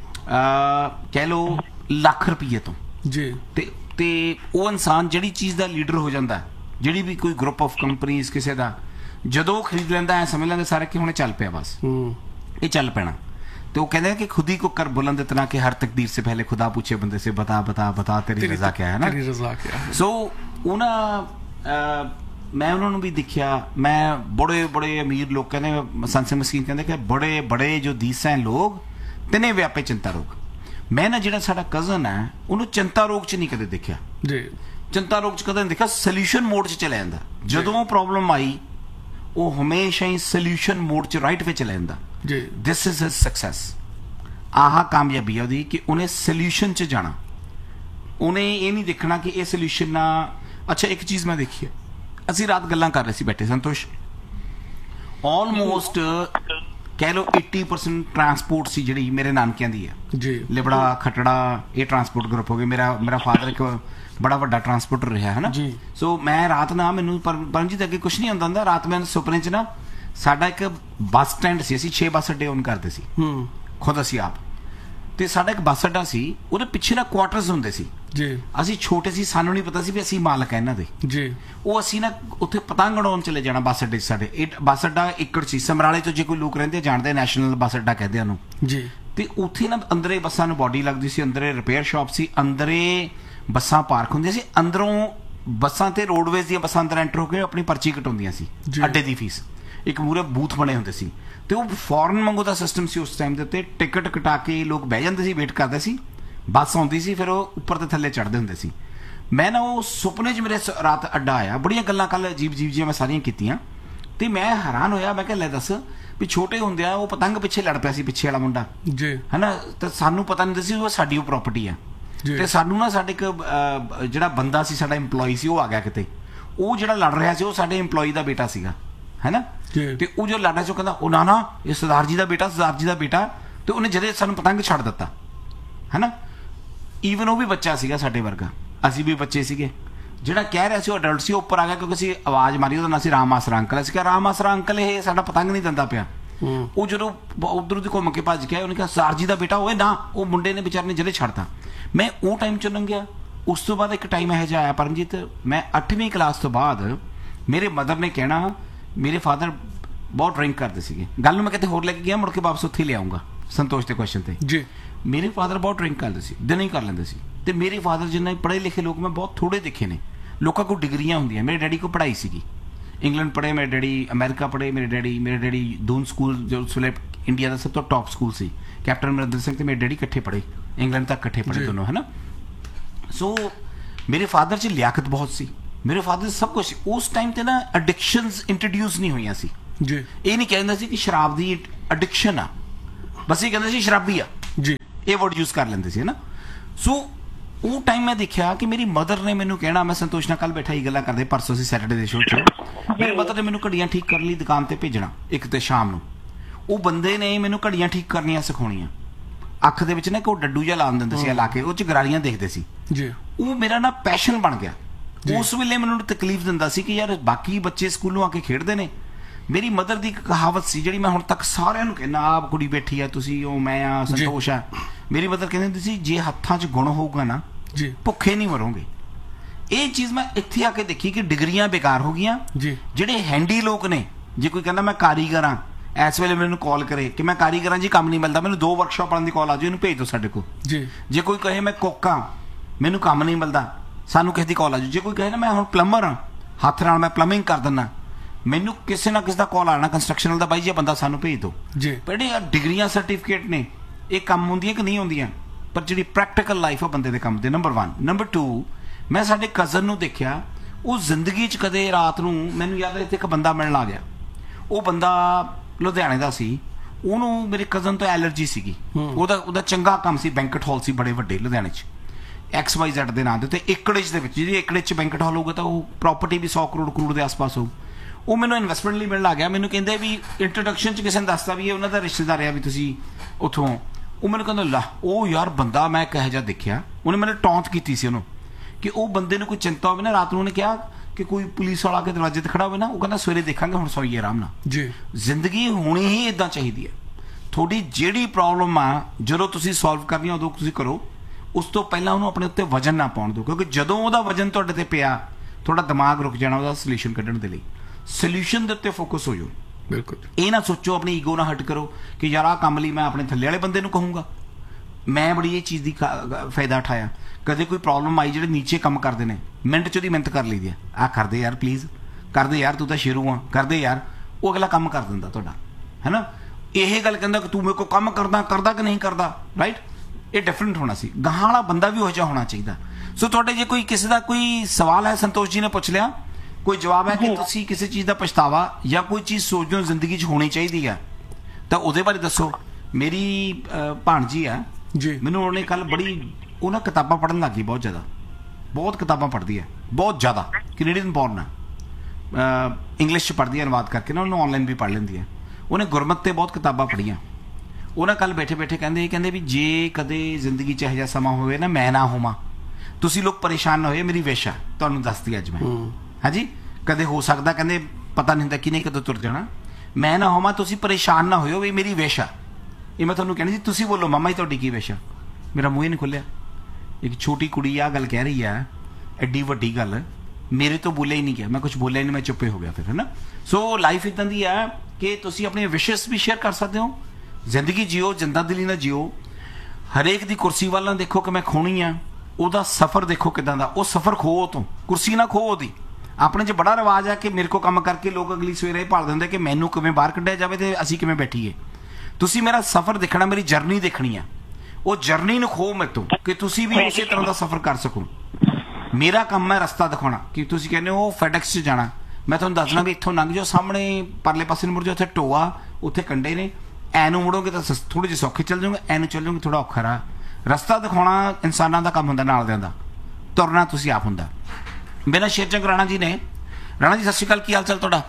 ਕਹਿ ਲਓ ਲੱਖ ਰੁਪਈਏ ਤੋਂ ਜੀ, ਤੇ ਉਹ ਇਨਸਾਨ ਜਿਹੜੀ ਚੀਜ਼ ਦਾ ਲੀਡਰ ਹੋ ਜਾਂਦਾ, ਜਿਹੜੀ ਵੀ ਕੋਈ ਗਰੁੱਪ ਆਫ ਕੰਪਨੀਜ਼ ਕਿਸੇ ਦਾ ਜਦੋਂ ਖਰੀਦ ਲੈਂਦਾ, ਐ ਸਮਝ ਲੈਂਦੇ ਸਾਰੇ ਕਿ ਹੁਣੇ ਚੱਲ ਪਿਆ, ਬਸ ਇਹ ਚੱਲ ਪੈਣਾ। तो वो कहते हैं कि खुद ही को कर बुलंद इतना कि हर तकदीर से पहले खुदा पूछे बंदे से बता बता बता तेरी रजा क्या है ना, तेरी रजा क्या है। सो मैं उन्होंने भी देखा, मैं बड़े बड़े अमीर लोग कहते संसे मसीन कहते कि बड़े बड़े जो दीस हैं लोग तिने व्यापे चिंता रोग। मैं ना जिहड़ा साडा कजन है उन्होंने चिंता रोग च नहीं कदे देखा जी, चिंता रोग च कदे नहीं देखा, सोल्यूशन मोड च चला जांदा। जदों प्रॉब्लम आई वो हमेशा ही सोल्यूशन मोड च राइट वे चला जांदा जी। दिस इज हिज सक्सेस, आह कामयाबी है कि उन्हें सोल्यूशन च जाना, उन्हें ये नहीं देखना कि ये सोल्यूशन ना। अच्छा एक चीज मैं देखी है, ਅਸੀਂ ਰਾਤ ਗੱਲਾਂ ਕਰ ਰਹੇ ਸੀ ਬੈਠੇ ਸੰਤੋਸ਼, ਆਲਮੋਸਟ ਕਹਿ ਲਓ 80% ਟਰਾਂਸਪੋਰਟ ਸੀ ਜਿਹੜੀ ਮੇਰੇ ਨਾਨਕਿਆਂ ਦੀ ਹੈ ਜੀ, ਲਿਬੜਾ ਖਟੜਾ ਇਹ ਟਰਾਂਸਪੋਰਟ ਗਰੁੱਪ ਹੋ ਗਏ। ਮੇਰਾ ਫਾਦਰ ਇੱਕ ਬੜਾ ਵੱਡਾ ਟਰਾਂਸਪੋਰਟਰ ਰਿਹਾ ਹੈ ਨਾ ਜੀ। ਸੋ ਮੈਂ ਰਾਤ ਨਾ ਮੈਨੂੰ ਪਰਮਜੀਤ ਅੱਗੇ ਕੁਝ ਨਹੀਂ ਹੁੰਦਾ ਹੁੰਦਾ, ਰਾਤ ਮੈਂ ਸੁਪਨੇ 'ਚ ਨਾ ਸਾਡਾ ਇੱਕ ਬੱਸ ਸਟੈਂਡ ਸੀ, ਅਸੀਂ 6 ਬੱਸ ਅੱਡੇ ਓਨ ਕਰਦੇ ਸੀ ਖੁਦ ਅਸੀਂ ਆਪ, ਤੇ ਸਾਡਾ ਇੱਕ ਬੱਸ ਅੱਡਾ ਸੀ, ਉਹਦੇ ਪਿੱਛੇ ਨਾ ਕੁਆਟਰਸ ਹੁੰਦੇ ਸੀ ਜੀ। ਅਸੀਂ ਛੋਟੇ ਸੀ, ਸਾਨੂੰ ਨਹੀਂ ਪਤਾ ਸੀ ਵੀ ਅਸੀਂ ਮਾਲਕ ਹੈ ਇਹਨਾਂ ਦੇ ਜੀ। ਉਹ ਅਸੀਂ ਨਾ ਉੱਥੇ ਪਤੰਗ ਉਡਾਉਣ ਚਲੇ ਜਾਣਾ ਬੱਸ ਅੱਡੇ 'ਚ। ਸਾਡੇ ਇਹ ਬੱਸ ਅੱਡਾ ਏਕੜ ਸੀ, ਸਮਰਾਲੇ ਤੋਂ ਜੇ ਕੋਈ ਲੋਕ ਰਹਿੰਦੇ ਜਾਣਦੇ, ਨੈਸ਼ਨਲ ਬੱਸ ਅੱਡਾ ਕਹਿੰਦੇ ਉਹਨੂੰ ਜੀ। ਤੇ ਉੱਥੇ ਨਾ ਅੰਦਰੇ ਬੱਸਾਂ ਨੂੰ ਬੋਡੀ ਲੱਗਦੀ ਸੀ, ਅੰਦਰੇ ਰਿਪੇਅਰ ਸ਼ਾਪ ਸੀ, ਅੰਦਰੇ ਬੱਸਾਂ ਪਾਰਕ ਹੁੰਦੀਆਂ ਸੀ, ਅੰਦਰੋਂ ਬੱਸਾਂ ਤੇ ਰੋਡਵੇਜ਼ ਦੀਆਂ ਬੱਸਾਂ ਅੰਦਰ ਐਂਟਰ ਹੋ ਕੇ ਆਪਣੀ ਪਰਚੀ ਕਟਾਉਂਦੀਆਂ ਸੀ, ਅੱਡੇ ਦੀ ਫੀਸ। ਇੱਕ ਮੂਰੇ ਬੂਥ ਬਣੇ ਹੁੰਦੇ ਸੀ, ਤੇ ਉਹ ਫੋਰਨ ਵਾਂਗੂ ਦਾ ਸਿਸਟਮ ਸੀ ਉਸ ਟਾਈਮ ਦੇ ਉੱਤੇ। ਟਿਕਟ ਕਟਾ ਕੇ ਲੋਕ ਬਹਿ ਜਾਂਦੇ ਸੀ, ਵੇਟ ਕਰਦੇ ਸੀ, ਬੱਸ ਆਉਂਦੀ ਸੀ, ਫਿਰ ਉਹ ਉੱਪਰ ਤੇ ਥੱਲੇ ਚੜ੍ਹਦੇ ਹੁੰਦੇ ਸੀ। ਮੈਂ ਨਾ ਉਹ ਸੁਪਨੇ 'ਚ ਮੇਰੇ ਰਾਤ ਅੱਡਾ ਆਇਆ, ਬੜੀਆਂ ਗੱਲਾਂ ਕੱਲ ਅਜੀਬ ਜਿਹੀਆਂ ਮੈਂ ਸਾਰੀਆਂ ਕੀਤੀਆਂ, ਤੇ ਮੈਂ ਹੈਰਾਨ ਹੋਇਆ। ਮੈਂ ਕਿਹਾ ਲੈ ਦੱਸ ਵੀ ਛੋਟੇ ਹੁੰਦਿਆਂ ਉਹ ਪਤੰਗ ਪਿੱਛੇ ਲੜ ਪਿਆ ਸੀ, ਪਿੱਛੇ ਵਾਲਾ ਮੁੰਡਾ ਜੀ ਹੈ ਨਾ, ਤੇ ਸਾਨੂੰ ਪਤਾ ਨਹੀਂ ਸੀ ਉਹ ਸਾਡੀ ਉਹ ਪ੍ਰਾਪਰਟੀ ਆ। ਤੇ ਸਾਨੂੰ ਨਾ ਸਾਡੇ ਇੱਕ ਜਿਹੜਾ ਬੰਦਾ ਸੀ ਸਾਡਾ ਇੰਪਲੋਈ ਸੀ, ਉਹ ਆ ਗਿਆ ਕਿਤੇ, ਉਹ ਜਿਹੜਾ ਲੜ ਰਿਹਾ ਸੀ ਉਹ ਸਾਡੇ ਇੰਪਲੋਈ ਦਾ ਬੇਟਾ ਸੀਗਾ ਹੈ ਨਾ। ਤੇ ਉਹ ਜੋ ਲੜ ਰਿਹਾ ਸੀ ਉਹ ਕਹਿੰਦਾ ਉਹ ਨਾ ਇਹ ਸਰਦਾਰ ਜੀ ਦਾ ਬੇਟਾ, ਸਰਦਾਰ ਜੀ ਦਾ ਬੇਟਾ। ਤੇ ਉਹਨੇ ਜਦੇ ਸਾਨੂੰ ਪਤੰਗ ਛੱਡ ਦਿੱਤਾ ਹੈ ਨਾ। ਈਵਨ ਉਹ ਵੀ ਬੱਚਾ ਸੀਗਾ ਸਾਡੇ ਵਰਗਾ, ਅਸੀਂ ਵੀ ਬੱਚੇ ਸੀਗੇ। ਜਿਹੜਾ ਕਹਿ ਰਿਹਾ ਸੀ ਉਹ ਅਡਲਟ ਸੀ, ਉੱਪਰ ਆ ਗਿਆ ਕਿਉਂਕਿ ਅਸੀਂ ਆਵਾਜ਼ ਮਾਰੀ, ਉਹਦਾ ਨਾਂ ਸੀ ਰਾਮ ਆਸਰਾ ਅੰਕਲ। ਅਸੀਂ ਕਿਹਾ ਰਾਮ ਆਸਰਾ ਅੰਕਲ ਇਹ ਸਾਡਾ ਪਤੰਗ ਨਹੀਂ ਦਿੰਦਾ ਪਿਆ। ਉਹ ਜਦੋਂ ਉਧਰ ਦੀ ਘੁੰਮ ਕੇ ਭੱਜ ਕੇ ਆਇਆ, ਉਹਨੇ ਕਿਹਾ ਸਰਦਾਰ ਜੀ ਦਾ ਬੇਟਾ ਹੋਏ ਨਾ, ਉਹ ਮੁੰਡੇ ਨੇ ਵਿਚਾਰੇ ਨੇ ਜਦੇ ਛੱਡਤਾ। ਮੈਂ ਉਹ ਟਾਈਮ ਚ ਲੰਘਿਆ। ਉਸ ਤੋਂ ਬਾਅਦ ਇੱਕ ਟਾਈਮ ਇਹੋ ਜਿਹਾ ਆਇਆ ਪਰਮਜੀਤ, ਮੈਂ 8ਵੀਂ ਕਲਾਸ ਤੋਂ ਬਾਅਦ ਮੇਰੇ ਮਦਰ ਨੇ ਕਹਿਣਾ, ਮੇਰੇ ਫਾਦਰ ਬਹੁਤ ਡਰਿੰਕ ਕਰਦੇ ਸੀਗੇ। ਗੱਲ ਨੂੰ ਮੈਂ ਕਿਤੇ ਹੋਰ ਲੈ ਕੇ ਗਿਆ, ਮੁੜ ਕੇ ਵਾਪਸ ਉੱਥੇ ਲਿਆਉਂਗਾ ਸੰਤੋਸ਼ ਦੇ ਕੁਐਸਚਨ ਤੇ ਜੀ। ਮੇਰੇ ਫਾਦਰ ਬਹੁਤ ਡਰਿੰਕ ਕਰਦੇ ਸੀ, ਦਿਨੇ ਹੀ ਕਰ ਲੈਂਦੇ ਸੀ। ਤੇ ਮੇਰੇ ਫਾਦਰ ਜਿੰਨੇ ਪੜ੍ਹੇ ਲਿਖੇ ਲੋਕ ਮੈਂ ਬਹੁਤ ਥੋੜੇ ਦੇਖੇ ਨੇ। ਲੋਕਾਂ ਕੋਲ ਡਿਗਰੀਆਂ ਹੁੰਦੀਆਂ, ਮੇਰੇ ਡੈਡੀ ਕੋਲ ਪੜ੍ਹਾਈ ਸੀਗੀ, ਇੰਗਲੈਂਡ ਪੜ੍ਹੇ ਮੇਰੇ ਡੈਡੀ, ਅਮਰੀਕਾ ਪੜ੍ਹੇ ਮੇਰੇ ਡੈਡੀ ਦੂਨ ਸਕੂਲ ਜੋ ਉਸ ਵੇਲੇ ਇੰਡੀਆ ਦਾ ਸਭ ਤੋਂ ਟੌਪ ਸਕੂਲ ਸੀ, ਕੈਪਟਨ ਅਮਰਿੰਦਰ ਸਿੰਘ ਤੇ ਮੇਰੇ ਡੈਡੀ ਇਕੱਠੇ ਪੜ੍ਹੇ, ਇੰਗਲੈਂਡ ਤੱਕ ਇਕੱਠੇ ਪੜ੍ਹੇ ਦੋਨੋਂ, ਹੈ ਨਾ। ਸੋ ਮੇਰੇ ਫਾਦਰ 'ਚ ਲਿਆਕਤ ਬਹੁਤ ਸੀ, ਮੇਰੇ ਫਾਦਰ ਸਭ ਕੁਛ। ਉਸ ਟਾਈਮ ਤੇ ਨਾ ਐਡਿਕਸ਼ਨਸ ਇੰਟਰੋਡਿਊਸ ਨਹੀਂ ਹੋਈਆਂ ਸੀ ਜੀ। ਇਹ ਨਹੀਂ ਕਹਿੰਦਾ ਸੀ ਕਿ ਸ਼ਰਾਬ ਦੀ ਐਡਿਕਸ਼ਨ ਆ, ਬਸ ਇਹ ਕਹਿੰਦਾ ਸੀ ਸ਼ਰਾਬੀ ਆ ਜੀ, ਇਹ ਵਰਡ ਯੂਜ਼ ਕਰ ਲੈਂਦੇ ਸੀ, ਹੈ ਨਾ। ਸੋ ਉਹ ਟਾਈਮ ਮੈਂ ਦੇਖਿਆ ਕਿ ਮੇਰੀ ਮਦਰ ਨੇ ਮੈਨੂੰ ਕਹਿਣਾ, ਮੈਂ ਸੰਤੋਸ਼ ਨਾਲ ਕੱਲ ਬੈਠਾ ਹੀ ਗੱਲਾਂ ਕਰਦੇ, ਪਰਸੋਂ ਸੀ ਸੈਟਰਡੇ ਦੇ ਸ਼ੋਅ 'ਚ, ਮੇਰੀ ਮਦਰ ਨੇ ਮੈਨੂੰ ਘੜੀਆਂ ਠੀਕ ਕਰਨ ਲਈ ਦੁਕਾਨ ਤੇ ਭੇਜਣਾ ਇੱਕ ਤੇ ਸ਼ਾਮ ਨੂੰ। ਉਹ ਬੰਦੇ ਨੇ ਮੈਨੂੰ ਘੜੀਆਂ ਠੀਕ ਕਰਨੀਆਂ ਸਿਖਾਉਣੀਆਂ। ਅੱਖ ਦੇ ਵਿੱਚ ਨਾ ਕੋਈ ਡੱਡੂ ਜਿਹਾ ਲਾ ਦਿੰਦੇ ਸੀ, ਲਾ ਕੇ ਉਹ 'ਚ ਗਰਾਰੀਆਂ ਦੇਖਦੇ ਸੀ ਜੀ। ਉਹ ਮੇਰਾ ਨਾ ਪੈਸ਼ਨ ਬਣ ਗਿਆ। ਉਸ ਵੇਲੇ ਮੈਨੂੰ ਤਕਲੀਫ ਦਿੰਦਾ ਸੀ ਕਿ ਯਾਰ ਬਾਕੀ ਬੱਚੇ ਸਕੂਲੋਂ ਆ ਕੇ ਖੇਡਦੇ ਨੇ। ਮੇਰੀ ਮਦਰ ਦੀ ਇੱਕ ਕਹਾਵਤ ਸੀ ਜਿਹੜੀ ਮੈਂ ਹੁਣ ਤੱਕ ਸਾਰਿਆਂ ਨੂੰ ਕਹਿੰਦਾ, ਆਪ ਕੁੜੀ ਬੈਠੀ ਆ, ਤੁਸੀਂ ਉਹ, ਮੈਂ ਆ, ਸੰਤੋਸ਼ ਆ। ਮੇਰੀ ਮਦਰ ਕਹਿੰਦੀ ਹੁੰਦੀ ਸੀ, ਜੇ ਹੱਥਾਂ 'ਚ ਗੁਣ ਹੋਊਗਾ ਨਾ ਭੁੱਖੇ ਨਹੀਂ ਮਰੋਗੇ। ਇਹ ਚੀਜ਼ ਮੈਂ ਇੱਥੇ ਆ ਕੇ ਦੇਖੀ ਕਿ ਡਿਗਰੀਆਂ ਬੇਕਾਰ ਹੋ ਗਈਆਂ। ਜਿਹੜੇ ਹੈਂਡੀ ਲੋਕ ਨੇ, ਜੇ ਕੋਈ ਕਹਿੰਦਾ ਮੈਂ ਕਾਰੀਗਰ ਆ, ਇਸ ਵੇਲੇ ਮੈਨੂੰ ਕਾਲ ਕਰੇ ਕਿ ਮੈਂ ਕਾਰੀਗਰਾਂ ਜੀ ਕੰਮ ਨਹੀਂ ਮਿਲਦਾ, ਮੈਨੂੰ 2 ਵਰਕਸ਼ਾਪ ਵਾਲਿਆਂ ਦੀ ਕਾਲ ਆ ਜਾਓ, ਇਹਨੂੰ ਭੇਜ ਦਿਓ ਸਾਡੇ ਕੋਲ। ਜੇ ਕੋਈ ਕਹੇ ਮੈਂ ਕੁੱਕ ਆ, ਮੈਨੂੰ ਕੰਮ ਨਹੀਂ ਮਿਲਦਾ, ਸਾਨੂੰ ਕਿਸੇ ਦੀ ਕਾਲ ਆ ਜਾਓ। ਜੇ ਕੋਈ ਕਹੇ ਨਾ ਮੈਂ ਹੁਣ ਪਲੰਬਰ ਆ, ਹੱਥ ਨਾਲ ਮੈਂ ਪਲੰਬਿੰਗ ਕਰ ਦਿੰਦਾ, ਮੈਨੂੰ ਕਿਸੇ ਨਾ ਕਿਸੇ ਦਾ ਕਾਲ ਆਣਾ ਕੰਸਟਰਕਸ਼ਨ ਦਾ, ਬਾਈ ਜੀ ਬੰਦਾ ਸਾਨੂੰ ਭੇਜ ਦਿਓ। ਪਰ ਜਿਹੜੇ ਡਿਗਰੀਆਂ ਸਰਟੀਫਿਕੇਟ ਨੇ, ਇਹ ਕੰਮ ਹੁੰਦੀਆਂ ਕਿ ਨਹੀਂ ਹੁੰਦੀਆਂ, ਪਰ ਜਿਹੜੀ ਪ੍ਰੈਕਟੀਕਲ ਲਾਈਫ ਆ ਬੰਦੇ ਦੇ ਕੰਮ ਦੇ, ਨੰਬਰ 1। ਨੰਬਰ 2, ਮੈਂ ਸਾਡੇ ਕਜ਼ਨ ਨੂੰ ਦੇਖਿਆ, ਉਹ ਜ਼ਿੰਦਗੀ 'ਚ ਕਦੇ ਰਾਤ ਨੂੰ, ਮੈਨੂੰ ਯਾਦ ਹੈ ਇੱਥੇ ਇੱਕ ਬੰਦਾ ਮਿਲਣ ਆ ਗਿਆ, ਉਹ ਬੰਦਾ ਲੁਧਿਆਣੇ ਦਾ ਸੀ, ਉਹਨੂੰ ਮੇਰੇ ਕਜ਼ਨ ਤੋਂ ਐਲਰਜੀ ਸੀਗੀ। ਉਹਦਾ ਚੰਗਾ ਕੰਮ ਸੀ, ਬੈਂਕਟ ਹਾਲ ਸੀ ਬੜੇ ਵੱਡੇ ਲੁਧਿਆਣੇ 'ਚ, XYZ ਦੇ ਨਾਂ ਦੇ ਉੱਤੇ, ਏਕੜੇਜ ਦੇ ਵਿੱਚ। ਜਿਹਦੀ ਏਕੜੇਜ 'ਚ ਬੈਂਕਟ ਹਾਲ ਹੋਊਗਾ ਤਾਂ ਉਹ ਪ੍ਰਾਪਰਟੀ ਵੀ 100 ਕਰੋੜ ਦੇ ਆਸ-ਪਾਸ ਹੋਊ। ਉਹ ਮੈਨੂੰ ਇਨਵੈਸਟਮੈਂਟ ਲਈ ਮਿਲਣ ਲੱਗ ਗਿਆ। ਮੈਨੂੰ ਕਹਿੰਦੇ ਵੀ ਇੰਟਰੋਡਕਸ਼ਨ 'ਚ ਕਿਸੇ ਨੇ ਦੱਸਤਾ ਵੀ ਇਹ ਉਹਨਾਂ ਦਾ ਰਿਸ਼ਤੇਦਾਰ ਆ, ਵੀ ਤੁਸੀਂ ਉੱਥੋਂ। ਉਹ ਮੈਨੂੰ ਕਹਿੰਦਾ, ਲਾ ਉਹ ਯਾਰ ਬੰਦਾ ਮੈਂ ਕਿਹੋ ਜਿਹਾ ਦੇਖਿਆ। ਉਹਨੇ ਮੈਨੂੰ ਟੌਂਟ ਕੀਤੀ ਸੀ ਉਹਨੂੰ ਕਿ ਉਹ ਬੰਦੇ ਨੂੰ ਕੋਈ ਚਿੰਤਾ ਹੋਵੇ ਨਾ, ਰਾਤ ਨੂੰ ਉਹਨੇ ਕਿਹਾ ਕਿ ਕੋਈ ਪੁਲਿਸ ਵਾਲਾ ਕੇ ਦਰਵਾਜ਼ੇ ਤੇ ਖੜਾ ਹੋਵੇ ਨਾ, ਉਹ ਕਹਿੰਦਾ ਸਵੇਰੇ ਦੇਖਾਂਗੇ, ਹੁਣ ਸੋਈਏ ਆਰਾਮ ਨਾਲ ਜੀ। ਜ਼ਿੰਦਗੀ ਹੋਣੀ ਹੀ ਇਦਾਂ ਚਾਹੀਦੀ ਹੈ। ਤੁਹਾਡੀ ਜਿਹੜੀ ਪ੍ਰੋਬਲਮ ਆ ਜਦੋਂ ਤੁਸੀਂ ਸੋਲਵ ਕਰਨੀ ਆ ਉਦੋਂ ਤੁਸੀਂ ਕਰੋ, ਉਸ ਤੋਂ ਪਹਿਲਾਂ ਉਹਨੂੰ ਆਪਣੇ ਉੱਤੇ ਵਜਨ ਨਾ ਪਾਉਣ ਦਿਓ, ਕਿਉਂਕਿ ਜਦੋਂ ਉਹਦਾ ਵਜਨ ਤੁਹਾਡੇ ਤੇ ਪਿਆ, ਤੁਹਾਡਾ ਦਿਮਾਗ ਰੁਕ ਜਾਣਾ ਉਹਦਾ ਸੋਲੂਸ਼ਨ ਕੱਢਣ ਦੇ ਲਈ। ਸੋਲੂਸ਼ਨ ਦੇ ਉੱਤੇ ਫੋਕਸ ਹੋ ਜਾਓ। ਬਿਲਕੁਲ, ਇਹ ਨਾ ਸੋਚੋ, ਆਪਣੀ ਈਗੋ ਨਾ ਹਟ ਕਰੋ ਕਿ ਯਾਰ ਆਹ ਕੰਮ ਲਈ ਮੈਂ ਆਪਣੇ ਥੱਲੇ ਵਾਲੇ ਬੰਦੇ ਨੂੰ ਕਹੂੰਗਾ। ਮੈਂ ਬੜੀ ਇਹ ਚੀਜ਼ ਦੀ ਫਾਇਦਾ ਉਠਾਇਆ। ਕਦੇ ਕੋਈ ਪ੍ਰੋਬਲਮ ਆਈ, ਜਿਹੜੇ ਨੀਚੇ ਕੰਮ ਕਰਦੇ ਨੇ, ਮਿੰਟ 'ਚ ਉਹਦੀ ਮਿਹਨਤ ਕਰ ਲਈਦੀ ਆ, ਆਹ ਕਰਦੇ ਯਾਰ ਪਲੀਜ਼, ਕਰਦੇ ਯਾਰ, ਤੂੰ ਤਾਂ ਸ਼ੇਰੂ ਆ, ਕਰਦੇ ਯਾਰ, ਉਹ ਅਗਲਾ ਕੰਮ ਕਰ ਦਿੰਦਾ ਤੁਹਾਡਾ, ਹੈ ਨਾ। ਇਹ ਗੱਲ ਕਹਿੰਦਾ ਕਿ ਤੂੰ ਮੇਰੇ ਕੋਲ ਕੰਮ ਕਰਦਾ ਕਿ ਨਹੀਂ ਕਰਦਾ, ਰਾਈਟ। ਇਹ ਡਿਫਰੈਂਟ ਹੋਣਾ ਸੀ। ਗਾਹਾਂ ਵਾਲਾ ਬੰਦਾ ਵੀ ਉਹੋ ਜਿਹਾ ਹੋਣਾ ਚਾਹੀਦਾ। ਸੋ ਤੁਹਾਡੇ ਜੇ ਕੋਈ ਕਿਸੇ ਦਾ ਕੋਈ ਸਵਾਲ ਹੈ, ਸੰਤੋਸ਼ ਜੀ ਨੇ ਪੁੱਛ ਲਿਆ, ਕੋਈ ਜਵਾਬ ਹੈ ਕਿ ਤੁਸੀਂ ਕਿਸੇ ਚੀਜ਼ ਦਾ ਪਛਤਾਵਾ ਜਾਂ ਕੋਈ ਚੀਜ਼ ਸੋਚਦੇ ਹੋ ਜ਼ਿੰਦਗੀ 'ਚ ਹੋਣੀ ਚਾਹੀਦੀ ਹੈ, ਤਾਂ ਉਹਦੇ ਬਾਰੇ ਦੱਸੋ। ਮੇਰੀ ਭਾਣਜੀ ਆ ਜੀ, ਮੈਨੂੰ ਉਹਨੇ ਕੱਲ ਬੜੀ, ਉਹ ਨਾ ਕਿਤਾਬਾਂ ਪੜ੍ਹਨ ਲੱਗ ਗਈ, ਬਹੁਤ ਕਿਤਾਬਾਂ ਪੜ੍ਹਦੀ ਹੈ, ਬਹੁਤ ਜ਼ਿਆਦਾ। ਕੈਨੇਡੀਅਨ ਬੌਰਨ ਆ, ਇੰਗਲਿਸ਼ 'ਚ ਪੜ੍ਹਦੀ ਹੈ, ਅਨੁਵਾਦ ਕਰਕੇ ਨਾ, ਉਹਨੂੰ ਆਨਲਾਈਨ ਵੀ ਪੜ੍ਹ ਲੈਂਦੀ ਹੈ। ਉਹਨੇ ਗੁਰਮਤਿ 'ਤੇ ਬਹੁਤ ਕਿਤਾਬਾਂ ਪੜ੍ਹੀਆਂ। ਉਹ ਨਾ ਕੱਲ ਬੈਠੇ ਕਹਿੰਦੇ ਵੀ ਜੇ ਕਦੇ ਜ਼ਿੰਦਗੀ 'ਚ ਇਹੋ ਜਿਹਾ ਸਮਾਂ ਹੋਵੇ ਨਾ, ਮੈਂ ਨਾ ਹੋਵਾਂ, ਤੁਸੀਂ ਲੋਕ ਪਰੇਸ਼ਾਨ ਨਾ ਹੋਏ, ਮੇਰੀ ਵਿਸ਼ ਆ, ਤੁਹਾਨੂੰ ਦੱਸਦੀ ਅੱਜ ਮੈਂ। ਹਾਂਜੀ, ਕਦੇ ਹੋ ਸਕਦਾ, ਕਹਿੰਦੇ ਪਤਾ ਨਹੀਂ ਹੁੰਦਾ ਕਿਹਨੇ ਕਦੋਂ ਤੁਰ ਜਾਣਾ, ਮੈਂ ਨਾ ਹੋਵਾਂ, ਤੁਸੀਂ ਪਰੇਸ਼ਾਨ ਨਾ ਹੋਇਓ, ਵੀ ਮੇਰੀ ਵਿਸ਼ ਆ। ਇਹ ਮੈਂ ਤੁਹਾਨੂੰ ਕਹਿਣੀ ਸੀ, ਤੁਸੀਂ ਬੋਲੋ ਮਾਮਾ ਜੀ ਤੁਹਾਡੀ ਕੀ ਵਿਸ਼ ਆ। ਮੇਰਾ ਮੂੰਹ ਹੀ ਨਹੀਂ ਖੁੱਲਿਆ। ਇੱਕ ਛੋਟੀ ਕੁੜੀ ਆਹ ਗੱਲ ਕਹਿ ਰਹੀ ਆ, ਐਡੀ ਵੱਡੀ ਗੱਲ ਮੇਰੇ ਤੋਂ ਬੋਲਿਆ ਹੀ ਨਹੀਂ ਗਿਆ, ਮੈਂ ਕੁਝ ਬੋਲਿਆ ਹੀ ਨਹੀਂ, ਮੈਂ ਚੁੱਪੇ ਹੋ ਗਿਆ ਫਿਰ, ਹੈ ਨਾ। ਸੋ ਲਾਈਫ ਇੱਦਾਂ ਦੀ ਆ ਕਿ ਤੁਸੀਂ ਆਪਣੀਆਂ ਵਿਸ਼ੇਸ ਵੀ ਸ਼ੇਅਰ ਕਰ ਸਕਦੇ ਹੋ। ਜ਼ਿੰਦਗੀ ਜਿਓ, ਜਿੰਦਾ ਦਿਲੀ ਨਾਲ ਜਿਓ। ਹਰੇਕ ਦੀ ਕੁਰਸੀ ਵੱਲ ਨਾ ਦੇਖੋ ਕਿ ਮੈਂ ਖੋਣੀ ਆ, ਉਹਦਾ ਸਫ਼ਰ ਦੇਖੋ ਕਿੱਦਾਂ ਦਾ। ਉਹ ਸਫ਼ਰ ਖੋਹ ਤੋਂ, ਕੁਰਸੀ ਨਾ ਖੋਹ ਉਹਦੀ। ਆਪਣੇ 'ਚ ਬੜਾ ਰਿਵਾਜ ਆ ਕਿ ਮੇਰੇ ਕੋਲ ਕੰਮ ਕਰਕੇ ਲੋਕ ਅਗਲੀ ਸਵੇਰੇ ਭਾਲ ਦਿੰਦੇ ਕਿ ਮੈਨੂੰ ਕਿਵੇਂ ਬਾਹਰ ਕੱਢਿਆ ਜਾਵੇ ਤੇ ਅਸੀਂ ਕਿਵੇਂ ਬੈਠੀਏ। ਤੁਸੀਂ ਮੇਰਾ ਸਫ਼ਰ ਦੇਖਣਾ, ਮੇਰੀ ਜਰਨੀ ਦੇਖਣੀ ਆ। ਉਹ ਜਰਨੀ ਨੂੰ ਖੋਹ ਮੇਰੇ ਤੋਂ ਕਿ ਤੁਸੀਂ ਵੀ ਉਸੇ ਤਰ੍ਹਾਂ ਦਾ ਸਫ਼ਰ ਕਰ ਸਕੋ। ਮੇਰਾ ਕੰਮ ਹੈ ਰਸਤਾ ਦਿਖਾਉਣਾ। ਕਿ ਤੁਸੀਂ ਕਹਿੰਦੇ ਹੋ ਫੈਡੈਕਸ 'ਚ ਜਾਣਾ, ਮੈਂ ਤੁਹਾਨੂੰ ਦੱਸਣਾ ਵੀ ਇੱਥੋਂ ਲੰਘ ਜਾਓ, ਸਾਹਮਣੇ ਪਰਲੇ ਪਾਸੇ ਨੂੰ ਮੁੜ ਜਾਓ, ਉੱਥੇ ਟੋਆ, ਉੱਥੇ ਕੰਡੇ ਨੇ, ਐਨੂੰ ਮੁੜੋਗੇ ਤਾਂ ਥੋੜੇ ਜਿਹੇ ਸੌਖੇ ਚੱਲ ਜਾਓਗੇ, ਐਨੂੰ ਚੱਲ ਜਾਓਗੇ ਥੋੜਾ ਔਖਾ ਰਾ। ਰਸਤਾ ਦਿਖਾਉਣਾ ਇਨਸਾਨਾਂ ਦਾ ਕੰਮ ਹੁੰਦਾ, ਨਾਲ ਦਿਆਂ ਦਾ। ਤੁਰਨਾ ਤੁਸੀਂ ਆਪ ਹੁੰਦਾ। ਮੇਰਾ ਸ਼ੇਰਚੰਦ ਰਾਣਾ ਜੀ ਨੇ। ਰਾਣਾ ਜੀ ਸਤਿ ਸ਼੍ਰੀ ਅਕਾਲ, ਕੀ ਹਾਲ ਚਾਲ ਤੁਹਾਡਾ?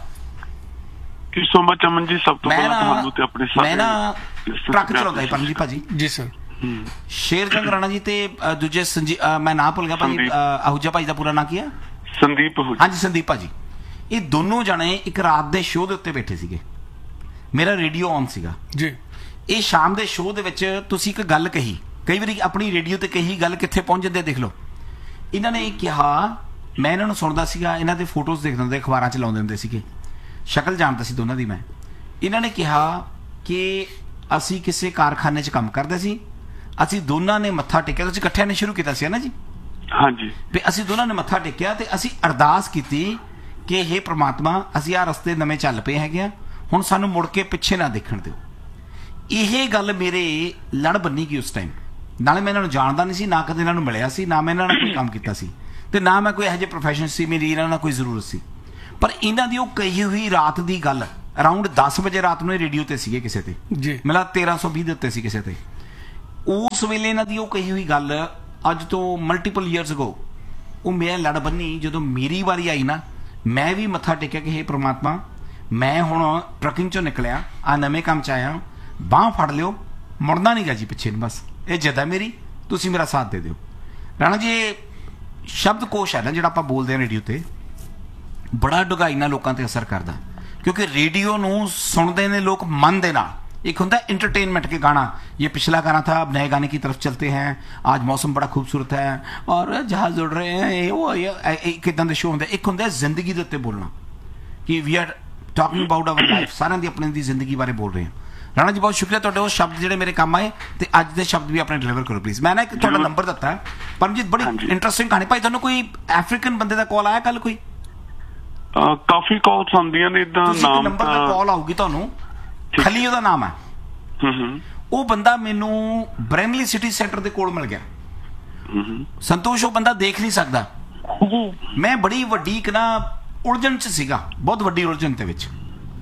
ਸੋ ਮਚ ਅਮਨ ਜੀ, ਸਭ ਤੋਂ ਪਹਿਲਾਂ ਤੁਹਾਨੂੰ ਤੇ ਆਪਣੇ ਸਾਰੇ, ਮੈਂ ਨਾ ਟਰੱਕ ਚਲਾਉਂਦਾ ਸੀ ਪਰਮਜੀਤ ਭਾਜੀ। ਜੀ ਸਰ। ਸ਼ੇਰਚੰਦ ਰਾਣਾ ਜੀ ਤੇ ਦੂਜੇ ਮੈਂ ਨਾਂ ਭੁੱਲ ਗਿਆ ਭਾਜੀ, ਆਹੂਜਾ ਭਾਜੀ ਦਾ ਪੂਰਾ ਨਾਂ ਕੀ ਆ? ਸੰਦੀਪ। ਹਾਂਜੀ, ਸੰਦੀਪ ਭਾਜੀ। ਇਹ ਦੋਨੋਂ ਜਣੇ ਇੱਕ ਰਾਤ ਦੇ ਸ਼ੋਅ ਦੇ ਉੱਤੇ ਬੈਠੇ ਸੀਗੇ, ਮੇਰਾ ਰੇਡੀਓ ਔਨ ਸੀਗਾ ਜੀ। ਇਹ ਸ਼ਾਮ ਦੇ ਸ਼ੋਅ ਦੇ ਵਿੱਚ ਤੁਸੀਂ ਇੱਕ ਗੱਲ ਕਹੀ, ਕਈ ਵਾਰੀ ਆਪਣੀ ਰੇਡੀਓ ਤੇ ਕਹੀ ਗੱਲ ਕਿੱਥੇ ਪਹੁੰਚ ਜਾਂਦੇ ਦੇਖ ਲਓ। ਇਹਨਾਂ ਨੇ ਕਿਹਾ, ਮੈਂ ਇਹਨਾਂ ਨੂੰ ਸੁਣਦਾ ਸੀਗਾ, ਇਹਨਾਂ ਦੇ ਫੋਟੋਜ਼ ਦੇਖਦੇ ਹੁੰਦੇ, ਅਖਬਾਰਾਂ 'ਚ ਲਾਉਂਦੇ ਹੁੰਦੇ ਸੀਗੇ, ਸ਼ਕਲ ਜਾਣਦਾ ਸੀ ਦੋਨਾਂ ਦੀ ਮੈਂ। ਇਹਨਾਂ ਨੇ ਕਿਹਾ ਕਿ ਅਸੀਂ ਕਿਸੇ ਕਾਰਖਾਨੇ 'ਚ ਕੰਮ ਕਰਦੇ ਸੀ, ਅਸੀਂ ਦੋਨਾਂ ਨੇ ਮੱਥਾ ਟੇਕਿਆ। ਤੁਸੀਂ ਇਕੱਠਿਆਂ ਨੇ ਸ਼ੁਰੂ ਕੀਤਾ ਸੀ ਨਾ ਜੀ? ਹਾਂਜੀ। ਵੀ ਅਸੀਂ ਦੋਨਾਂ ਨੇ ਮੱਥਾ ਟੇਕਿਆ ਤੇ ਅਸੀਂ ਅਰਦਾਸ ਕੀਤੀ ਕਿ ਹੇ ਪ੍ਰਮਾਤਮਾ, ਅਸੀਂ ਆਹ ਰਸਤੇ ਨਵੇਂ ਚੱਲ ਪਏ ਹੈਗੇ ਆ, ਹੁਣ ਸਾਨੂੰ ਮੁੜ ਕੇ ਪਿੱਛੇ ਨਾ ਦੇਖਣ ਦਿਓ। ਇਹ ਗੱਲ ਮੇਰੇ ਲੜ ਬੰਨੀ ਗਈ ਉਸ ਟਾਈਮ। ਨਾਲੇ ਮੈਂ ਇਹਨਾਂ ਨੂੰ ਜਾਣਦਾ ਨਹੀਂ ਸੀ, ਨਾ ਕਦੇ ਇਹਨਾਂ ਨੂੰ ਮਿਲਿਆ ਸੀ, ਨਾ ਮੈਂ ਇਹਨਾਂ ਨਾਲ ਕੋਈ ਕੰਮ ਕੀਤਾ ਸੀ, ਤੇ ਨਾ ਮੈਂ ਕੋਈ ਇਹੋ ਜਿਹੇ ਪ੍ਰੋਫੈਸ਼ਨ ਸੀ, ਮੇਰੀ ਇਹਨਾਂ ਨਾਲ ਕੋਈ ਜ਼ਰੂਰਤ ਸੀ। ਪਰ ਇਹਨਾਂ ਦੀ ਉਹ ਕਹੀ ਹੋਈ ਰਾਤ ਦੀ ਗੱਲ ਅਰਾਊਂਡ 10 ਵਜੇ ਰਾਤ ਨੂੰ ਇਹ ਰੇਡੀਓ ਤੇ ਸੀਗੇ ਕਿਸੇ ਤੇ ਜੀ, ਮਿਲਾ 1320 ਦੇ ਉੱਤੇ ਸੀ ਕਿਸੇ ਤੇ। ਉਸ ਵੇਲੇ ਇਹਨਾਂ ਦੀ ਉਹ ਕਹੀ ਹੋਈ ਗੱਲ ਅੱਜ ਤੋਂ ਮਲਟੀਪਲ ਈਅਰਸ ਅਗੋ ਉਹ ਮੈਂ ਲੜ ਬੰਨੀ। ਜਦੋਂ ਮੇਰੀ ਵਾਰੀ ਆਈ ਨਾ, ਮੈਂ ਵੀ ਮੱਥਾ ਟੇਕਿਆ ਕਿ ਹੇ ਪ੍ਰਮਾਤਮਾ, ਮੈਂ ਹੁਣ ਟਰੱਕਿੰਗ ਚੋਂ ਨਿਕਲਿਆ, ਆ ਨਵੇਂ ਕੰਮ 'ਚ ਆਇਆ, ਬਾਂਹ ਫੜ ਲਿਓ, ਮੁੜਨਾ ਨਹੀਂ ਗਾ ਜੀ ਪਿੱਛੇ ਨੂੰ, ਬਸ ਇਹ ਜਿੱਦ ਹੈ ਮੇਰੀ, ਤੁਸੀਂ ਮੇਰਾ ਸਾਥ ਦੇ ਦਿਓ। ਰਾਣਾ ਜੀ, ਇਹ ਸ਼ਬਦਕੋਸ਼ ਹੈ ਨਾ ਜਿਹੜਾ ਆਪਾਂ ਬੋਲਦੇ ਹਾਂ ਰੇਡੀਓ ਤੇ, ਬੜਾ ਡੂੰਘਾਈ ਨਾਲ ਲੋਕਾਂ ਤੇ ਅਸਰ ਕਰਦਾ, ਕਿਉਂਕਿ ਰੇਡੀਓ ਨੂੰ ਸੁਣਦੇ ਨੇ ਲੋਕ ਮਨ ਦੇ ਨਾਲ। एक होता है एंटरटेनमेंट के गाना, ये पिछला गाना था, अब नए गाने की तरफ चलते हैं, आज मौसम बड़ा खूबसूरत है और जहाज उड़ रहे हैं, एक इदां दे शो होंदे। एक होंदा जिंदगी दे उत्ते बोलना कि we are talking about our life, सारिਆਂ ਦੀ अपने दी जिंदगी बारे बोल रहे हैं। राणा जी बहुत शुक्रिया ਤੁਹਾਡੇ ਉਹ ਸ਼ਬਦ ਜਿਹੜੇ ਮੇਰੇ ਕੰਮ ਆਏ, ਤੇ ਅੱਜ ਦੇ ਸ਼ਬਦ ਵੀ ਆਪਣੇ ਡਿਲੀਵਰ ਕਰੋ ਪਲੀਜ਼। ਮੈਂ ਨਾ ਇੱਕ ਤੁਹਾਡਾ ਨੰਬਰ ਦਿੱਤਾ ਪਰਮਜੀਤ, ਬੜੀ ਇੰਟਰਸਟਿੰਗ ਕਹਾਣੀ। ਭਾਈ ਤੁਹਾਨੂੰ ਕੋਈ ਅਫਰੀਕਨ ਬੰਦੇ ਦਾ ਕਾਲ ਆਇਆ ਕੱਲ? ਕੋਈ ਕਾਫੀ ਕਾਲਸ ਆਉਂਦੀਆਂ ਨੇ ਇਦਾਂ, ਨਾਮ ਨੰਬਰ ਦਾ ਕਾਲ ਆਊਗੀ ਤੁਹਾਨੂੰ, ਖਲੀ ਉਹਦਾ ਨਾਮ ਹੈ। ਉਹ ਬੰਦਾ ਮੈਨੂੰ ਬ੍ਰੈਮਲੀ ਸਿਟੀ ਸੈਂਟਰ ਦੇ ਕੋਲ ਮਿਲ ਗਿਆ। ਸੰਤੋਸ਼, ਉਹ ਬੰਦਾ ਦੇਖ ਨਹੀਂ ਸਕਦਾ ਜੀ। ਮੈਂ ਬੜੀ ਵੱਡੀ ਇੱਕ ਨਾ ਉਲਝਣ ਚ ਸੀਗਾ, ਬਹੁਤ ਵੱਡੀ ਉਲਝਣ ਦੇ ਵਿੱਚ